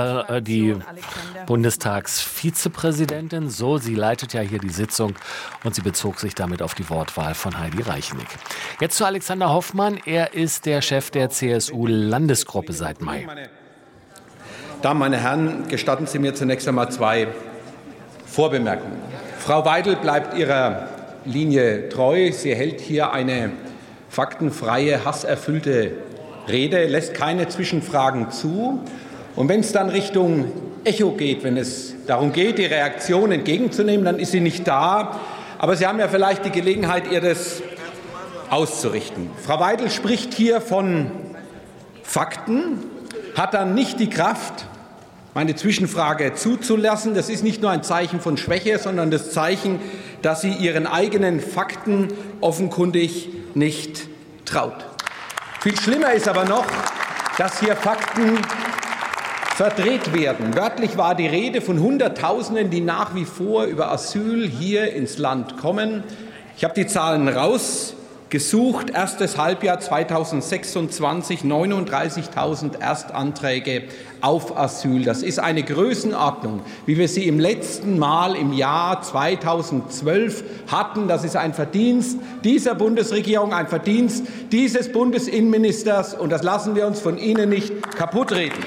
Speaker 2: Bundestagsvizepräsidentin. So, sie leitet ja hier die Sitzung und sie bezog sich damit auf die Wortwahl von Heidi Reicheneck. Jetzt zu Alexander Hoffmann. Er ist der Chef der CSU-Landesgruppe seit Mai.
Speaker 7: Damen, meine Herren, gestatten Sie mir zunächst einmal 2 Vorbemerkungen. Frau Weidel bleibt ihrer Linie treu. Sie hält hier eine faktenfreie, hasserfüllte Rede, lässt keine Zwischenfragen zu. Und wenn es dann Richtung Echo geht, wenn es darum geht, die Reaktion entgegenzunehmen, dann ist sie nicht da. Aber Sie haben ja vielleicht die Gelegenheit, ihr das auszurichten. Frau Weidel spricht hier von Fakten, hat dann nicht die Kraft, meine Zwischenfrage zuzulassen. Das ist nicht nur ein Zeichen von Schwäche, sondern das Zeichen, dass sie ihren eigenen Fakten offenkundig nicht traut. Viel schlimmer ist aber noch, dass hier Fakten verdreht werden. Wörtlich war die Rede von Hunderttausenden, die nach wie vor über Asyl hier ins Land kommen. Ich habe die Zahlen rausgesucht. Erstes Halbjahr 2026, 39.000 Erstanträge auf Asyl. Das ist eine Größenordnung, wie wir sie im letzten Mal im Jahr 2012 hatten. Das ist ein Verdienst dieser Bundesregierung, ein Verdienst dieses Bundesinnenministers. Und das lassen wir uns von Ihnen nicht kaputtreden.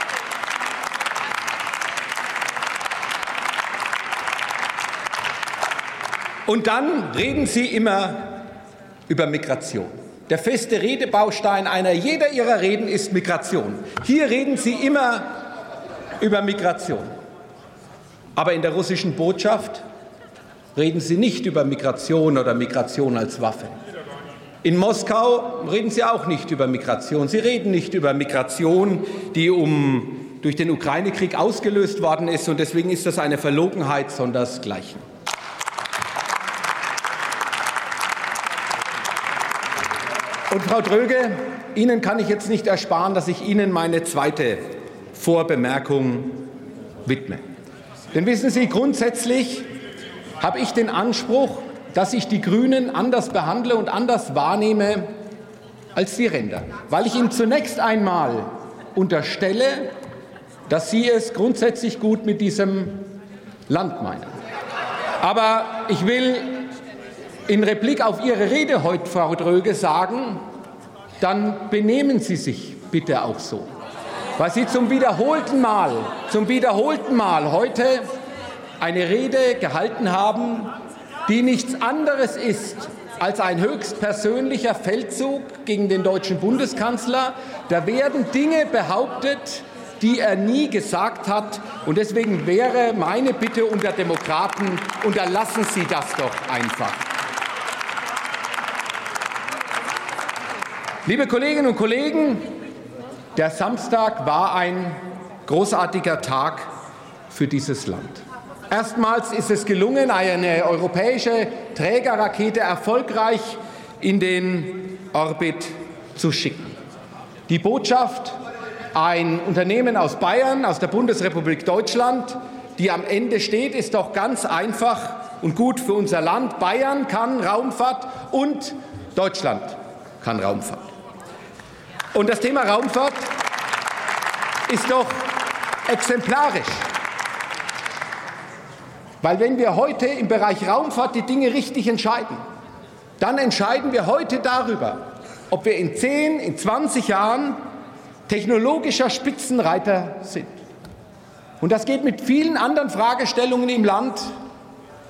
Speaker 7: Und dann reden Sie immer über Migration. Der feste Redebaustein jeder Ihrer Reden ist Migration. Hier reden Sie immer über Migration. Aber in der russischen Botschaft reden Sie nicht über Migration oder Migration als Waffe. In Moskau reden Sie auch nicht über Migration. Sie reden nicht über Migration, die durch den Ukraine-Krieg ausgelöst worden ist. Und deswegen ist das eine Verlogenheit sondersgleichen. Und Frau Dröge, Ihnen kann ich jetzt nicht ersparen, dass ich Ihnen meine zweite Vorbemerkung widme. Denn wissen Sie, grundsätzlich habe ich den Anspruch, dass ich die Grünen anders behandle und anders wahrnehme als die Ränder. Weil ich Ihnen zunächst einmal unterstelle, dass Sie es grundsätzlich gut mit diesem Land meinen. Aber ich will in Replik auf Ihre Rede heute, Frau Dröge, sagen, dann benehmen Sie sich bitte auch so. Weil Sie zum wiederholten Mal heute eine Rede gehalten haben, die nichts anderes ist als ein höchstpersönlicher Feldzug gegen den deutschen Bundeskanzler. Da werden Dinge behauptet, die er nie gesagt hat. Und deswegen wäre meine Bitte unter Demokraten, unterlassen Sie das doch einfach. Liebe Kolleginnen und Kollegen, der Samstag war ein großartiger Tag für dieses Land. Erstmals ist es gelungen, eine europäische Trägerrakete erfolgreich in den Orbit zu schicken. Die Botschaft, ein Unternehmen aus Bayern, aus der Bundesrepublik Deutschland, die am Ende steht, ist doch ganz einfach und gut für unser Land. Bayern kann Raumfahrt und Deutschland kann Raumfahrt. Und das Thema Raumfahrt ist doch exemplarisch. Weil wenn wir heute im Bereich Raumfahrt die Dinge richtig entscheiden, dann entscheiden wir heute darüber, ob wir in 10, in 20 Jahren technologischer Spitzenreiter sind. Und das geht mit vielen anderen Fragestellungen im Land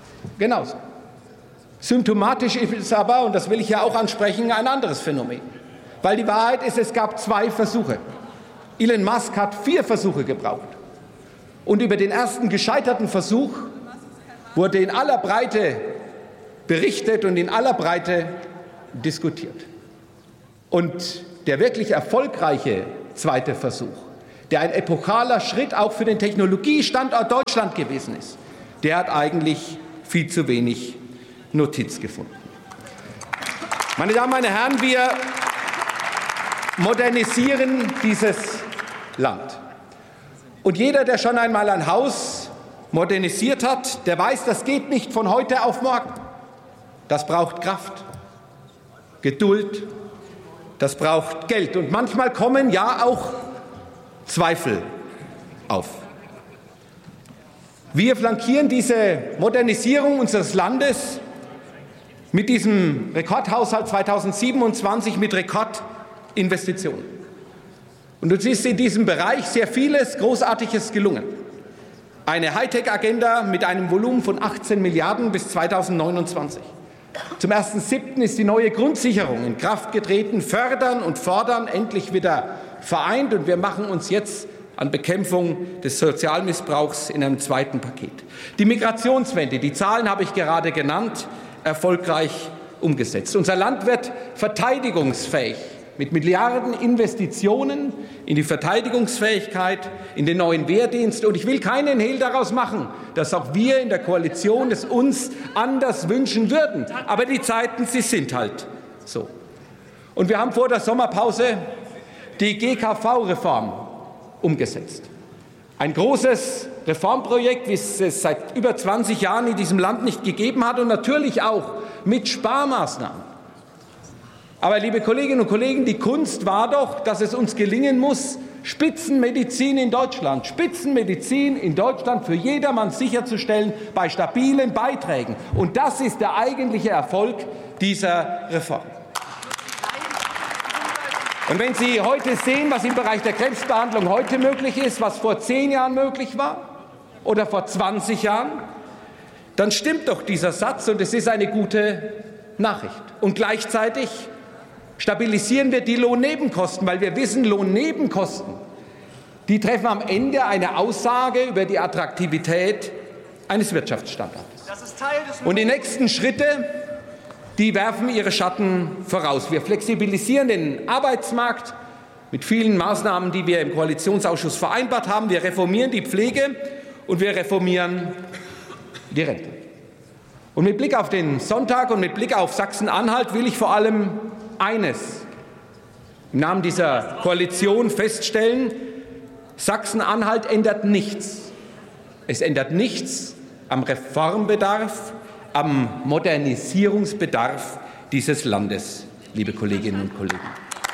Speaker 7: genauso. Symptomatisch ist aber, und das will ich ja auch ansprechen, ein anderes Phänomen. Weil die Wahrheit ist, es gab 2 Versuche. Elon Musk hat 4 Versuche gebraucht. Und über den ersten gescheiterten Versuch wurde in aller Breite berichtet und in aller Breite diskutiert. Und der wirklich erfolgreiche 2. Versuch, der ein epochaler Schritt auch für den Technologiestandort Deutschland gewesen ist, der hat eigentlich viel zu wenig Notiz gefunden. Meine Damen, meine Herren, wir modernisieren dieses Land. Und jeder, der schon einmal ein Haus modernisiert hat, der weiß, das geht nicht von heute auf morgen. Das braucht Kraft, Geduld, das braucht Geld. Und manchmal kommen ja auch Zweifel auf. Wir flankieren diese Modernisierung unseres Landes mit diesem Rekordhaushalt 2027 mit Rekordinvestitionen. Und uns ist in diesem Bereich sehr vieles Großartiges gelungen. Eine Hightech-Agenda mit einem Volumen von 18 Milliarden bis 2029. Zum 1.7. ist die neue Grundsicherung in Kraft getreten. Fördern und fordern endlich wieder vereint. Und wir machen uns jetzt an Bekämpfung des Sozialmissbrauchs in einem 2. Paket. Die Migrationswende, die Zahlen habe ich gerade genannt, erfolgreich umgesetzt. Unser Land wird verteidigungsfähig mit Milliarden Investitionen in die Verteidigungsfähigkeit, in den neuen Wehrdienst. Und ich will keinen Hehl daraus machen, dass auch wir in der Koalition es uns anders wünschen würden. Aber die Zeiten, sie sind halt so. Und wir haben vor der Sommerpause die GKV-Reform umgesetzt. Ein großes Reformprojekt, wie es seit über 20 Jahren in diesem Land nicht gegeben hat und natürlich auch mit Sparmaßnahmen. Aber, liebe Kolleginnen und Kollegen, die Kunst war doch, dass es uns gelingen muss, Spitzenmedizin in Deutschland für jedermann sicherzustellen bei stabilen Beiträgen. Und das ist der eigentliche Erfolg dieser Reform. Und wenn Sie heute sehen, was im Bereich der Krebsbehandlung heute möglich ist, was vor 10 Jahren möglich war oder vor 20 Jahren, dann stimmt doch dieser Satz und es ist eine gute Nachricht. Und gleichzeitig stabilisieren wir die Lohnnebenkosten, weil wir wissen, Lohnnebenkosten, die treffen am Ende eine Aussage über die Attraktivität eines Wirtschaftsstandortes. Und die nächsten Schritte, die werfen ihre Schatten voraus. Wir flexibilisieren den Arbeitsmarkt mit vielen Maßnahmen, die wir im Koalitionsausschuss vereinbart haben. Wir reformieren die Pflege und wir reformieren die Rente. Und mit Blick auf den Sonntag und mit Blick auf Sachsen-Anhalt will ich vor allem eines im Namen dieser Koalition feststellen: Sachsen-Anhalt ändert nichts. Es ändert nichts am Reformbedarf, am Modernisierungsbedarf dieses Landes, liebe Kolleginnen und Kollegen.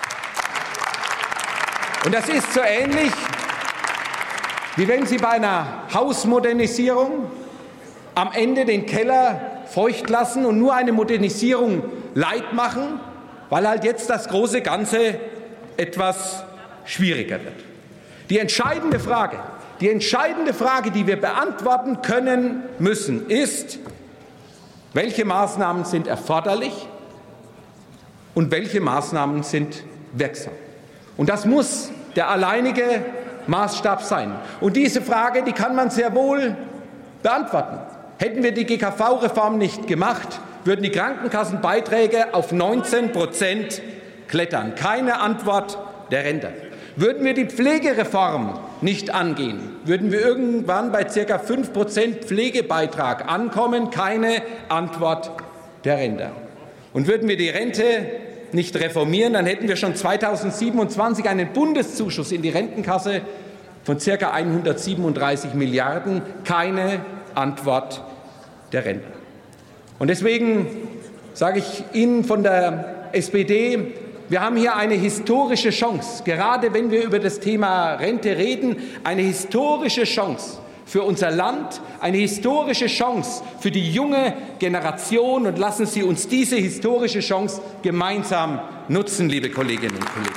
Speaker 7: Und das ist so ähnlich, wie wenn Sie bei einer Hausmodernisierung am Ende den Keller feucht lassen und nur eine Modernisierung light machen, weil halt jetzt das große Ganze etwas schwieriger wird. Die entscheidende Frage, die wir beantworten können müssen, ist: Welche Maßnahmen sind erforderlich und welche Maßnahmen sind wirksam? Und das muss der alleinige Maßstab sein. Und diese Frage, die kann man sehr wohl beantworten. Hätten wir die GKV-Reform nicht gemacht, würden die Krankenkassenbeiträge auf 19% klettern. Keine Antwort der Rente. Würden wir die Pflegereform nicht angehen, würden wir irgendwann bei ca. 5% Pflegebeitrag ankommen. Keine Antwort der Rente. Und würden wir die Rente nicht reformieren, dann hätten wir schon 2027 einen Bundeszuschuss in die Rentenkasse von ca. 137 Milliarden. Keine Antwort der Rente. Und deswegen sage ich Ihnen von der SPD, wir haben hier eine historische Chance, gerade wenn wir über das Thema Rente reden, eine historische Chance für unser Land, eine historische Chance für die junge Generation. Und lassen Sie uns diese historische Chance gemeinsam nutzen, liebe Kolleginnen und Kollegen.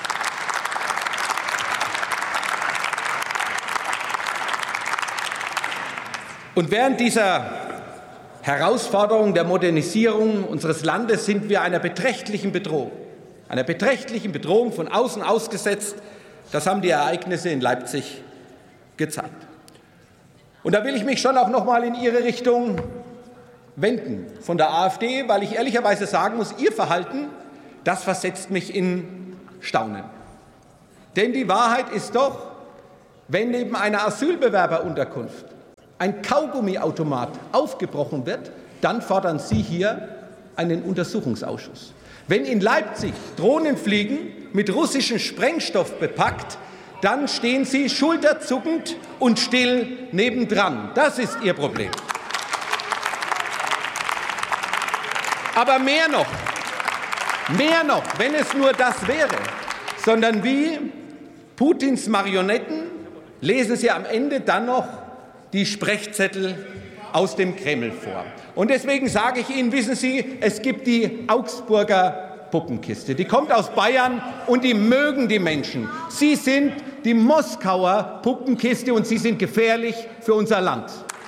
Speaker 7: Und während dieser Herausforderung der Modernisierung unseres Landes sind wir einer beträchtlichen Bedrohung einer beträchtlichen Bedrohung von außen ausgesetzt. Das haben die Ereignisse in Leipzig gezeigt. Und da will ich mich schon auch noch mal in Ihre Richtung wenden von der AfD, weil ich ehrlicherweise sagen muss, Ihr Verhalten, das versetzt mich in Staunen. Denn die Wahrheit ist doch, wenn neben einer Asylbewerberunterkunft ein Kaugummiautomat aufgebrochen wird, dann fordern Sie hier einen Untersuchungsausschuss. Wenn in Leipzig Drohnen fliegen, mit russischem Sprengstoff bepackt, dann stehen Sie schulterzuckend und still nebendran. Das ist Ihr Problem. Aber mehr noch, wenn es nur das wäre, sondern wie Putins Marionetten lesen Sie am Ende dann noch die Sprechzettel aus dem Kreml vor. Und deswegen sage ich Ihnen, wissen Sie, es gibt die Augsburger Puppenkiste. Die kommt aus Bayern und die mögen die Menschen. Sie sind die Moskauer Puppenkiste und Sie sind gefährlich für unser Land.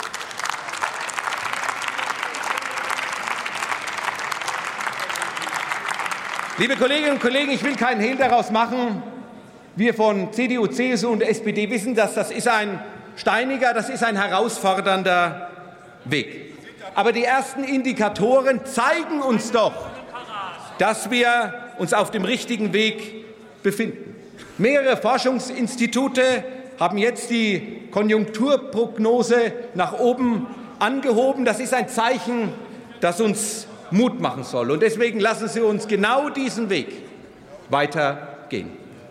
Speaker 7: Liebe Kolleginnen und Kollegen, ich will keinen Hehl daraus machen. Wir von CDU, CSU und SPD wissen, dass das ist ein steiniger, das ist ein herausfordernder Weg. Aber die ersten Indikatoren zeigen uns doch, dass wir uns auf dem richtigen Weg befinden. Mehrere Forschungsinstitute haben jetzt die Konjunkturprognose nach oben angehoben. Das ist ein Zeichen, das uns Mut machen soll. Und deswegen lassen Sie uns genau diesen Weg weitergehen.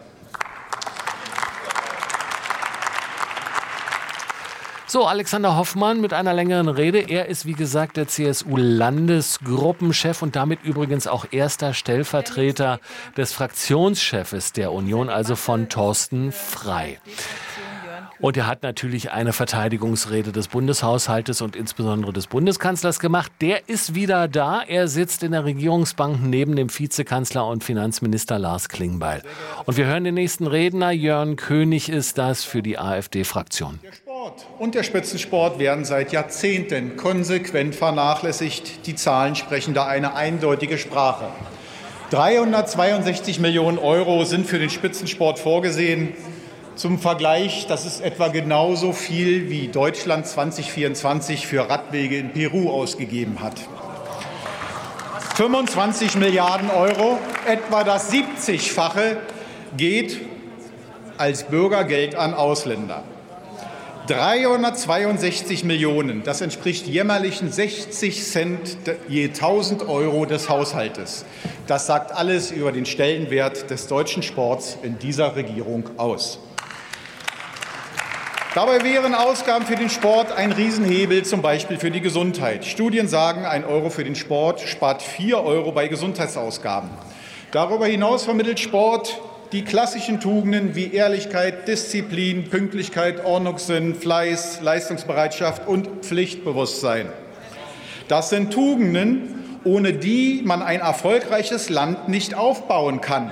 Speaker 2: So, Alexander Hoffmann mit einer längeren Rede. Er ist, wie gesagt, der CSU-Landesgruppenchef und damit übrigens auch erster Stellvertreter des Fraktionschefs der Union, also von Thorsten Frey. Und er hat natürlich eine Verteidigungsrede des Bundeshaushaltes und insbesondere des Bundeskanzlers gemacht. Der ist wieder da. Er sitzt in der Regierungsbank neben dem Vizekanzler und Finanzminister Lars Klingbeil. Und wir hören den nächsten Redner. Jörn König ist das für die AfD-Fraktion.
Speaker 8: Der Sport und der Spitzensport werden seit Jahrzehnten konsequent vernachlässigt. Die Zahlen sprechen da eine eindeutige Sprache. 362 Millionen Euro sind für den Spitzensport vorgesehen. Zum Vergleich, das ist etwa genauso viel, wie Deutschland 2024 für Radwege in Peru ausgegeben hat. 25 Milliarden Euro, etwa das 70-fache, geht als Bürgergeld an Ausländer. 362 Millionen, das entspricht jämmerlichen 60 Cent je 1.000 Euro des Haushaltes. Das sagt alles über den Stellenwert des deutschen Sports in dieser Regierung aus. Dabei wären Ausgaben für den Sport ein Riesenhebel, zum Beispiel für die Gesundheit. Studien sagen, 1 Euro für den Sport spart 4 Euro bei Gesundheitsausgaben. Darüber hinaus vermittelt Sport die klassischen Tugenden wie Ehrlichkeit, Disziplin, Pünktlichkeit, Ordnungssinn, Fleiß, Leistungsbereitschaft und Pflichtbewusstsein. Das sind Tugenden, ohne die man ein erfolgreiches Land nicht aufbauen kann.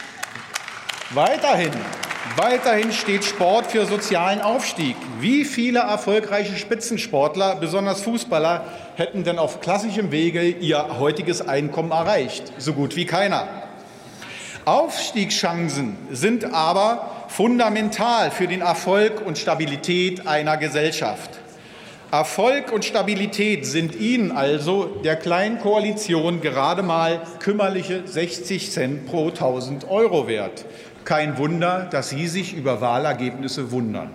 Speaker 8: Weiterhin steht Sport für sozialen Aufstieg. Wie viele erfolgreiche Spitzensportler, besonders Fußballer, hätten denn auf klassischem Wege ihr heutiges Einkommen erreicht? So gut wie keiner. Aufstiegschancen sind aber fundamental für den Erfolg und Stabilität einer Gesellschaft. Erfolg und Stabilität sind Ihnen also, der kleinen Koalition, gerade mal kümmerliche 60 Cent pro 1.000 Euro wert. Kein Wunder, dass Sie sich über Wahlergebnisse wundern.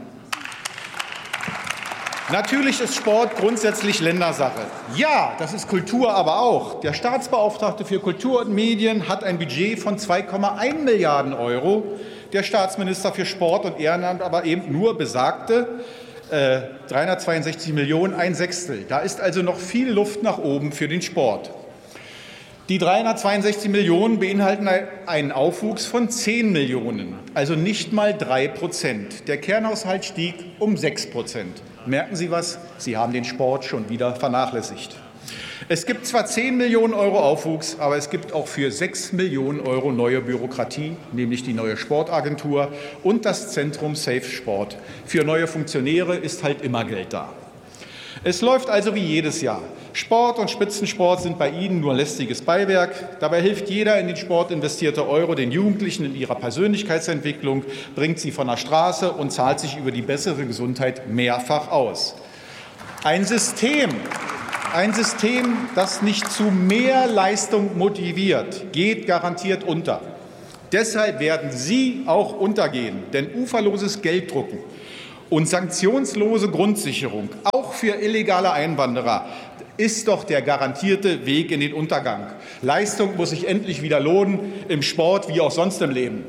Speaker 8: Natürlich ist Sport grundsätzlich Ländersache. Ja, das ist Kultur aber auch. Der Staatsbeauftragte für Kultur und Medien hat ein Budget von 2,1 Milliarden Euro. Der Staatsminister für Sport und Ehrenamt aber eben nur besagte 362 Millionen, ein Sechstel. Da ist also noch viel Luft nach oben für den Sport. Die 362 Millionen beinhalten einen Aufwuchs von 10 Millionen, also nicht mal 3%. Der Kernhaushalt stieg um 6%. Merken Sie was? Sie haben den Sport schon wieder vernachlässigt. Es gibt zwar 10 Millionen Euro Aufwuchs, aber es gibt auch für 6 Millionen Euro neue Bürokratie, nämlich die neue Sportagentur und das Zentrum Safe Sport. Für neue Funktionäre ist halt immer Geld da. Es läuft also wie jedes Jahr. Sport und Spitzensport sind bei Ihnen nur lästiges Beiwerk. Dabei hilft jeder in den Sport investierte Euro den Jugendlichen in ihrer Persönlichkeitsentwicklung, bringt sie von der Straße und zahlt sich über die bessere Gesundheit mehrfach aus. Ein System, das nicht zu mehr Leistung motiviert, geht garantiert unter. Deshalb werden Sie auch untergehen, denn uferloses Gelddrucken und sanktionslose Grundsicherung, auch für illegale Einwanderer, ist doch der garantierte Weg in den Untergang. Leistung muss sich endlich wieder lohnen, im Sport wie auch sonst im Leben.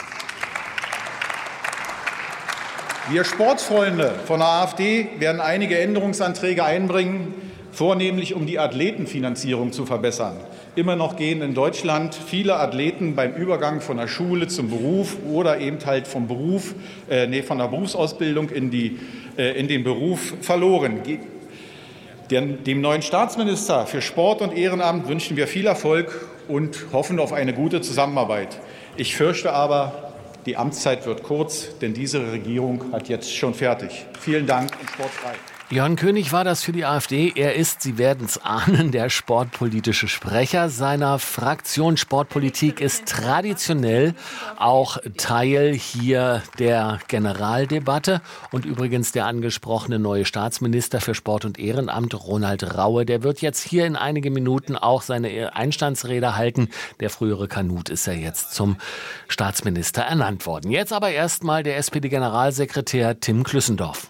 Speaker 8: Wir Sportfreunde von der AfD werden einige Änderungsanträge einbringen, vornehmlich um die Athletenfinanzierung zu verbessern. Immer noch gehen in Deutschland viele Athleten beim Übergang von der Schule zum Beruf oder eben halt von der Berufsausbildung in den Beruf verloren. Dem neuen Staatsminister für Sport und Ehrenamt wünschen wir viel Erfolg und hoffen auf eine gute Zusammenarbeit. Ich fürchte aber, die Amtszeit wird kurz, denn diese Regierung hat jetzt schon fertig. Vielen Dank und sportfrei.
Speaker 2: Jörn König war das für die AfD. Er ist, Sie werden es ahnen, der sportpolitische Sprecher seiner Fraktion. Sportpolitik ist traditionell auch Teil hier der Generaldebatte. Und übrigens der angesprochene neue Staatsminister für Sport und Ehrenamt, Ronald Raue, der wird jetzt hier in einige Minuten auch seine Einstandsrede halten. Der frühere Kanut ist ja jetzt zum Staatsminister ernannt worden. Jetzt aber erstmal der SPD-Generalsekretär Tim Klüssendorf.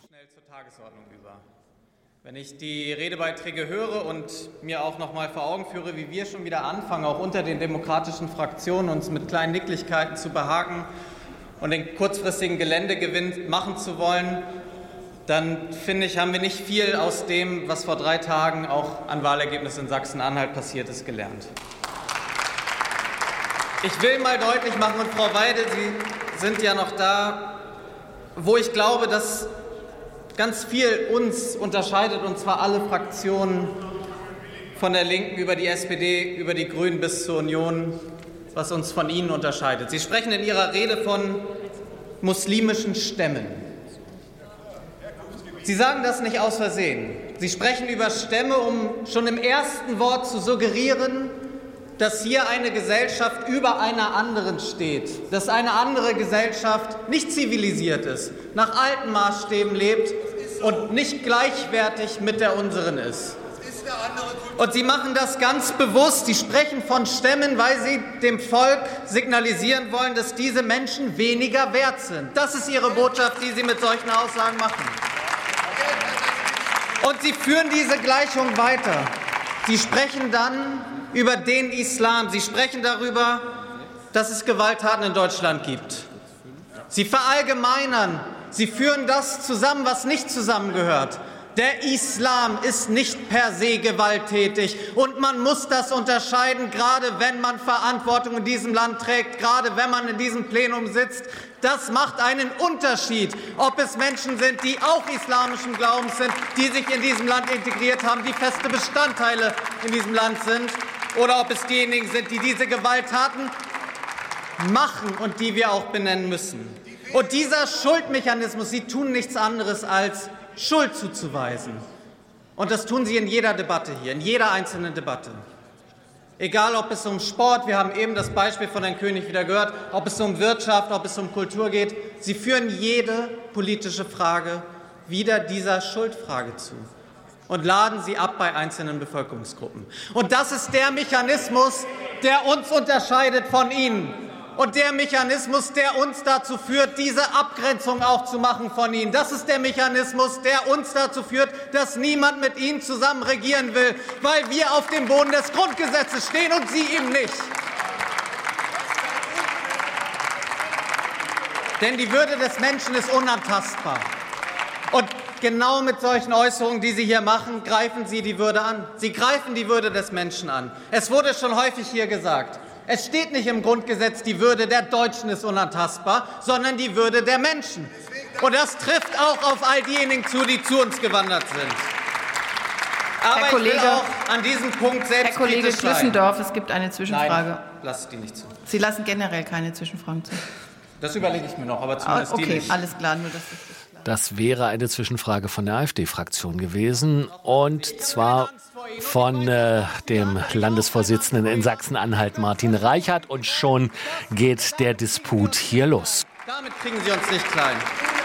Speaker 9: Wenn ich die Redebeiträge höre und mir auch noch mal vor Augen führe, wie wir schon wieder anfangen, auch unter den demokratischen Fraktionen uns mit kleinen Nicklichkeiten zu behaken und den kurzfristigen Geländegewinn machen zu wollen, dann finde ich, haben wir nicht viel aus dem, was vor 3 Tagen auch an Wahlergebnissen in Sachsen-Anhalt passiert ist, gelernt. Ich will mal deutlich machen, und Frau Weidel, Sie sind ja noch da, wo ich glaube, dass ganz viel uns unterscheidet, und zwar alle Fraktionen von der Linken über die SPD, über die Grünen bis zur Union, was uns von Ihnen unterscheidet. Sie sprechen in Ihrer Rede von muslimischen Stämmen. Sie sagen das nicht aus Versehen. Sie sprechen über Stämme, um schon im ersten Wort zu suggerieren, dass hier eine Gesellschaft über einer anderen steht, dass eine andere Gesellschaft nicht zivilisiert ist, nach alten Maßstäben lebt und nicht gleichwertig mit der unseren ist. Und Sie machen das ganz bewusst. Sie sprechen von Stämmen, weil Sie dem Volk signalisieren wollen, dass diese Menschen weniger wert sind. Das ist Ihre Botschaft, die Sie mit solchen Aussagen machen. Und Sie führen diese Gleichung weiter. Sie sprechen dann über den Islam. Sie sprechen darüber, dass es Gewalttaten in Deutschland gibt. Sie verallgemeinern. Sie führen das zusammen, was nicht zusammengehört. Der Islam ist nicht per se gewalttätig. Und man muss das unterscheiden, gerade wenn man Verantwortung in diesem Land trägt, gerade wenn man in diesem Plenum sitzt. Das macht einen Unterschied, ob es Menschen sind, die auch islamischen Glaubens sind, die sich in diesem Land integriert haben, die feste Bestandteile in diesem Land sind, oder ob es diejenigen sind, die diese Gewalttaten machen und die wir auch benennen müssen. Und dieser Schuldmechanismus, Sie tun nichts anderes als Schuld zuzuweisen. Und das tun Sie in jeder Debatte hier, in jeder einzelnen Debatte. Egal, ob es um Sport, wir haben eben das Beispiel von Herrn König wieder gehört, ob es um Wirtschaft, ob es um Kultur geht. Sie führen jede politische Frage wieder dieser Schuldfrage zu und laden sie ab bei einzelnen Bevölkerungsgruppen. Und das ist der Mechanismus, der uns unterscheidet von Ihnen. Und der Mechanismus, der uns dazu führt, diese Abgrenzung auch zu machen von Ihnen. Das ist der Mechanismus, der uns dazu führt, dass niemand mit Ihnen zusammen regieren will, weil wir auf dem Boden des Grundgesetzes stehen und Sie eben nicht. Denn die Würde des Menschen ist unantastbar. Und genau mit solchen Äußerungen, die Sie hier machen, greifen Sie die Würde an. Sie greifen die Würde des Menschen an. Es wurde schon häufig hier gesagt. Es steht nicht im Grundgesetz, die Würde der Deutschen ist unantastbar, sondern die Würde der Menschen. Und das trifft auch auf all diejenigen zu, die zu uns gewandert sind. Aber ich will auch an diesem Punkt selbst
Speaker 6: Herr Kollege Klüssendorf, es gibt eine Zwischenfrage.
Speaker 9: Nein, lasse die nicht zu.
Speaker 6: Sie lassen generell keine Zwischenfragen zu.
Speaker 9: Das überlege ich mir noch, aber zumindest die nicht.
Speaker 6: Okay, alles klar, nur dass das klar ist.
Speaker 2: Das wäre eine Zwischenfrage von der AfD-Fraktion gewesen, und zwar von dem Landesvorsitzenden in Sachsen-Anhalt, Martin Reichert. Und schon geht der Disput hier los.
Speaker 9: Damit kriegen Sie uns nicht klein.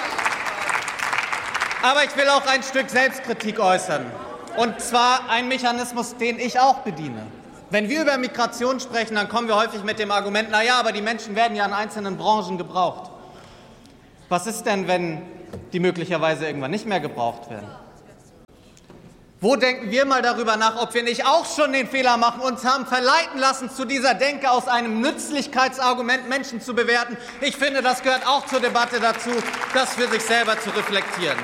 Speaker 9: Aber ich will auch ein Stück Selbstkritik äußern. Und zwar ein Mechanismus, den ich auch bediene. Wenn wir über Migration sprechen, dann kommen wir häufig mit dem Argument, naja, aber die Menschen werden ja in einzelnen Branchen gebraucht. Was ist denn, wenn die möglicherweise irgendwann nicht mehr gebraucht werden? Wo denken wir mal darüber nach, ob wir nicht auch schon den Fehler machen, uns haben verleiten lassen, zu dieser Denke aus einem Nützlichkeitsargument Menschen zu bewerten? Ich finde, das gehört auch zur Debatte dazu, das für sich selber zu reflektieren.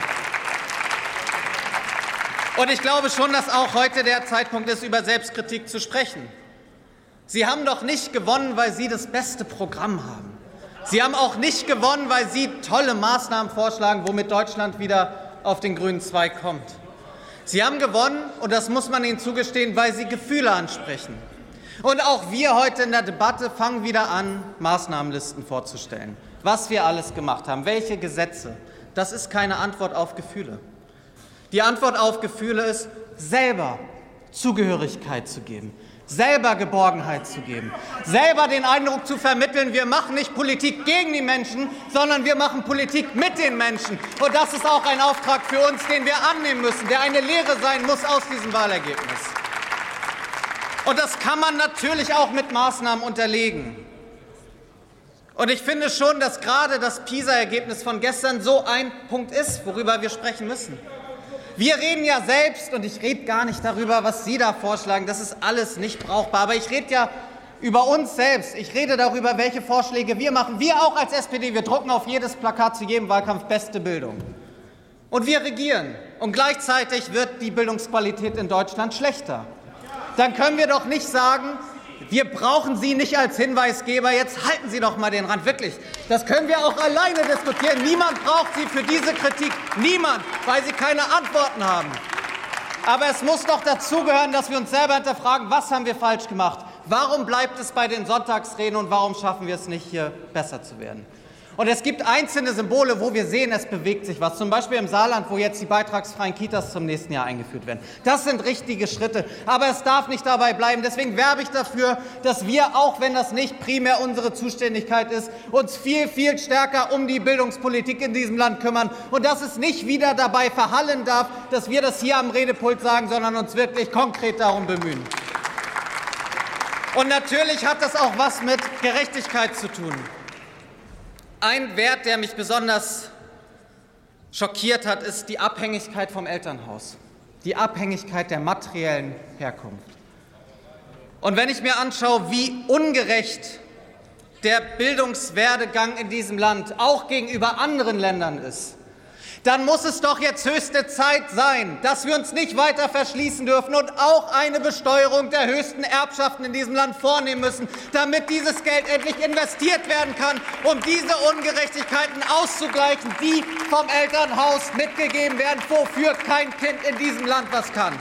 Speaker 9: Und ich glaube schon, dass auch heute der Zeitpunkt ist, über Selbstkritik zu sprechen. Sie haben doch nicht gewonnen, weil Sie das beste Programm haben. Sie haben auch nicht gewonnen, weil Sie tolle Maßnahmen vorschlagen, womit Deutschland wieder auf den grünen Zweig kommt. Sie haben gewonnen, und das muss man Ihnen zugestehen, weil Sie Gefühle ansprechen. Und auch wir heute in der Debatte fangen wieder an, Maßnahmenlisten vorzustellen. Was wir alles gemacht haben, welche Gesetze. Das ist keine Antwort auf Gefühle. Die Antwort auf Gefühle ist, selber Zugehörigkeit zu geben, selber Geborgenheit zu geben, selber den Eindruck zu vermitteln, wir machen nicht Politik gegen die Menschen, sondern wir machen Politik mit den Menschen. Und das ist auch ein Auftrag für uns, den wir annehmen müssen, der eine Lehre sein muss aus diesem Wahlergebnis. Und das kann man natürlich auch mit Maßnahmen unterlegen. Und ich finde schon, dass gerade das PISA-Ergebnis von gestern so ein Punkt ist, worüber wir sprechen müssen. Wir reden ja selbst, und ich rede gar nicht darüber, was Sie da vorschlagen, das ist alles nicht brauchbar, aber ich rede ja über uns selbst. Ich rede darüber, welche Vorschläge wir machen. Wir auch als SPD, wir drucken auf jedes Plakat zu jedem Wahlkampf beste Bildung. Und wir regieren. Und gleichzeitig wird die Bildungsqualität in Deutschland schlechter. Dann können wir doch nicht sagen, wir brauchen Sie nicht als Hinweisgeber, jetzt halten Sie doch mal den Rand. Wirklich, das können wir auch alleine diskutieren. Niemand braucht Sie für diese Kritik. Niemand, weil Sie keine Antworten haben. Aber es muss doch dazugehören, dass wir uns selber hinterfragen, was haben wir falsch gemacht? Warum bleibt es bei den Sonntagsreden und warum schaffen wir es nicht, hier besser zu werden? Und es gibt einzelne Symbole, wo wir sehen, es bewegt sich was. Zum Beispiel im Saarland, wo jetzt die beitragsfreien Kitas zum nächsten Jahr eingeführt werden. Das sind richtige Schritte. Aber es darf nicht dabei bleiben. Deswegen werbe ich dafür, dass wir, auch wenn das nicht primär unsere Zuständigkeit ist, uns viel, viel stärker um die Bildungspolitik in diesem Land kümmern. Und dass es nicht wieder dabei verhallen darf, dass wir das hier am Redepult sagen, sondern uns wirklich konkret darum bemühen. Und natürlich hat das auch was mit Gerechtigkeit zu tun. Ein Wert, der mich besonders schockiert hat, ist die Abhängigkeit vom Elternhaus, die Abhängigkeit der materiellen Herkunft. Und wenn ich mir anschaue, wie ungerecht der Bildungswerdegang in diesem Land auch gegenüber anderen Ländern ist, dann muss es doch jetzt höchste Zeit sein, dass wir uns nicht weiter verschließen dürfen und auch eine Besteuerung der höchsten Erbschaften in diesem Land vornehmen müssen, damit dieses Geld endlich investiert werden kann, um diese Ungerechtigkeiten auszugleichen, die vom Elternhaus mitgegeben werden, wofür kein Kind in diesem Land was kann.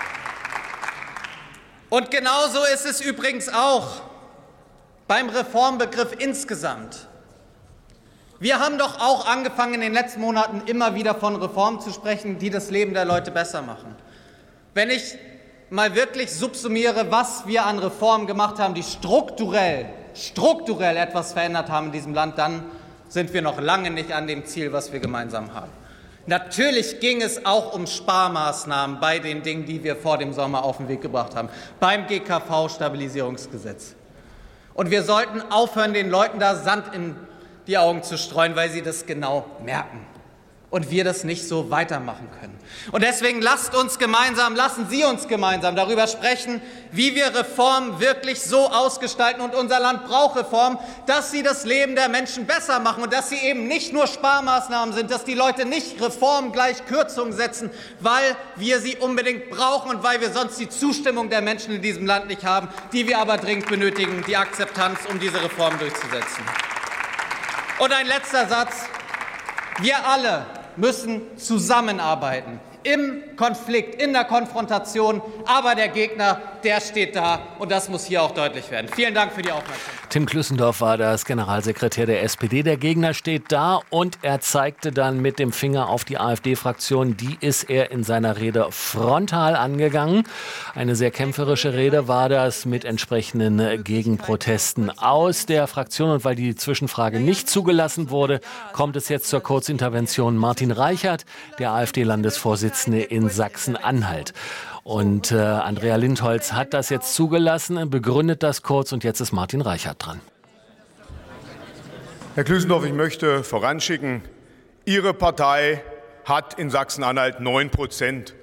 Speaker 9: Und genauso ist es übrigens auch beim Reformbegriff insgesamt. Wir haben doch auch angefangen, in den letzten Monaten immer wieder von Reformen zu sprechen, die das Leben der Leute besser machen. Wenn ich mal wirklich subsumiere, was wir an Reformen gemacht haben, die strukturell etwas verändert haben in diesem Land, dann sind wir noch lange nicht an dem Ziel, was wir gemeinsam haben. Natürlich ging es auch um Sparmaßnahmen bei den Dingen, die wir vor dem Sommer auf den Weg gebracht haben, beim GKV-Stabilisierungsgesetz. Und wir sollten aufhören, den Leuten da Sand in die Augen zu streuen, weil sie das genau merken und wir das nicht so weitermachen können. Und deswegen lassen Sie uns gemeinsam darüber sprechen, wie wir Reformen wirklich so ausgestalten, und unser Land braucht Reformen, dass sie das Leben der Menschen besser machen und dass sie eben nicht nur Sparmaßnahmen sind, dass die Leute nicht Reformen gleich Kürzungen setzen, weil wir sie unbedingt brauchen und weil wir sonst die Zustimmung der Menschen in diesem Land nicht haben, die wir aber dringend benötigen, die Akzeptanz, um diese Reformen durchzusetzen. Und ein letzter Satz. Wir alle müssen zusammenarbeiten. Im Konflikt, in der Konfrontation. Aber der Gegner, der steht da. Und das muss hier auch deutlich werden. Vielen Dank für die Aufmerksamkeit.
Speaker 2: Tim Klüssendorf war das, Generalsekretär der SPD. Der Gegner steht da und er zeigte dann mit dem Finger auf die AfD-Fraktion. Die ist er in seiner Rede frontal angegangen. Eine sehr kämpferische Rede war das mit entsprechenden Gegenprotesten aus der Fraktion. Und weil die Zwischenfrage nicht zugelassen wurde, kommt es jetzt zur Kurzintervention. Martin Reichert, der AfD-Landesvorsitzende in Sachsen-Anhalt. Und Andrea Lindholz hat das jetzt zugelassen, begründet das kurz und jetzt ist Martin Reichert dran.
Speaker 10: Herr Klüssendorf, ich möchte voranschicken, Ihre Partei hat in Sachsen-Anhalt 9%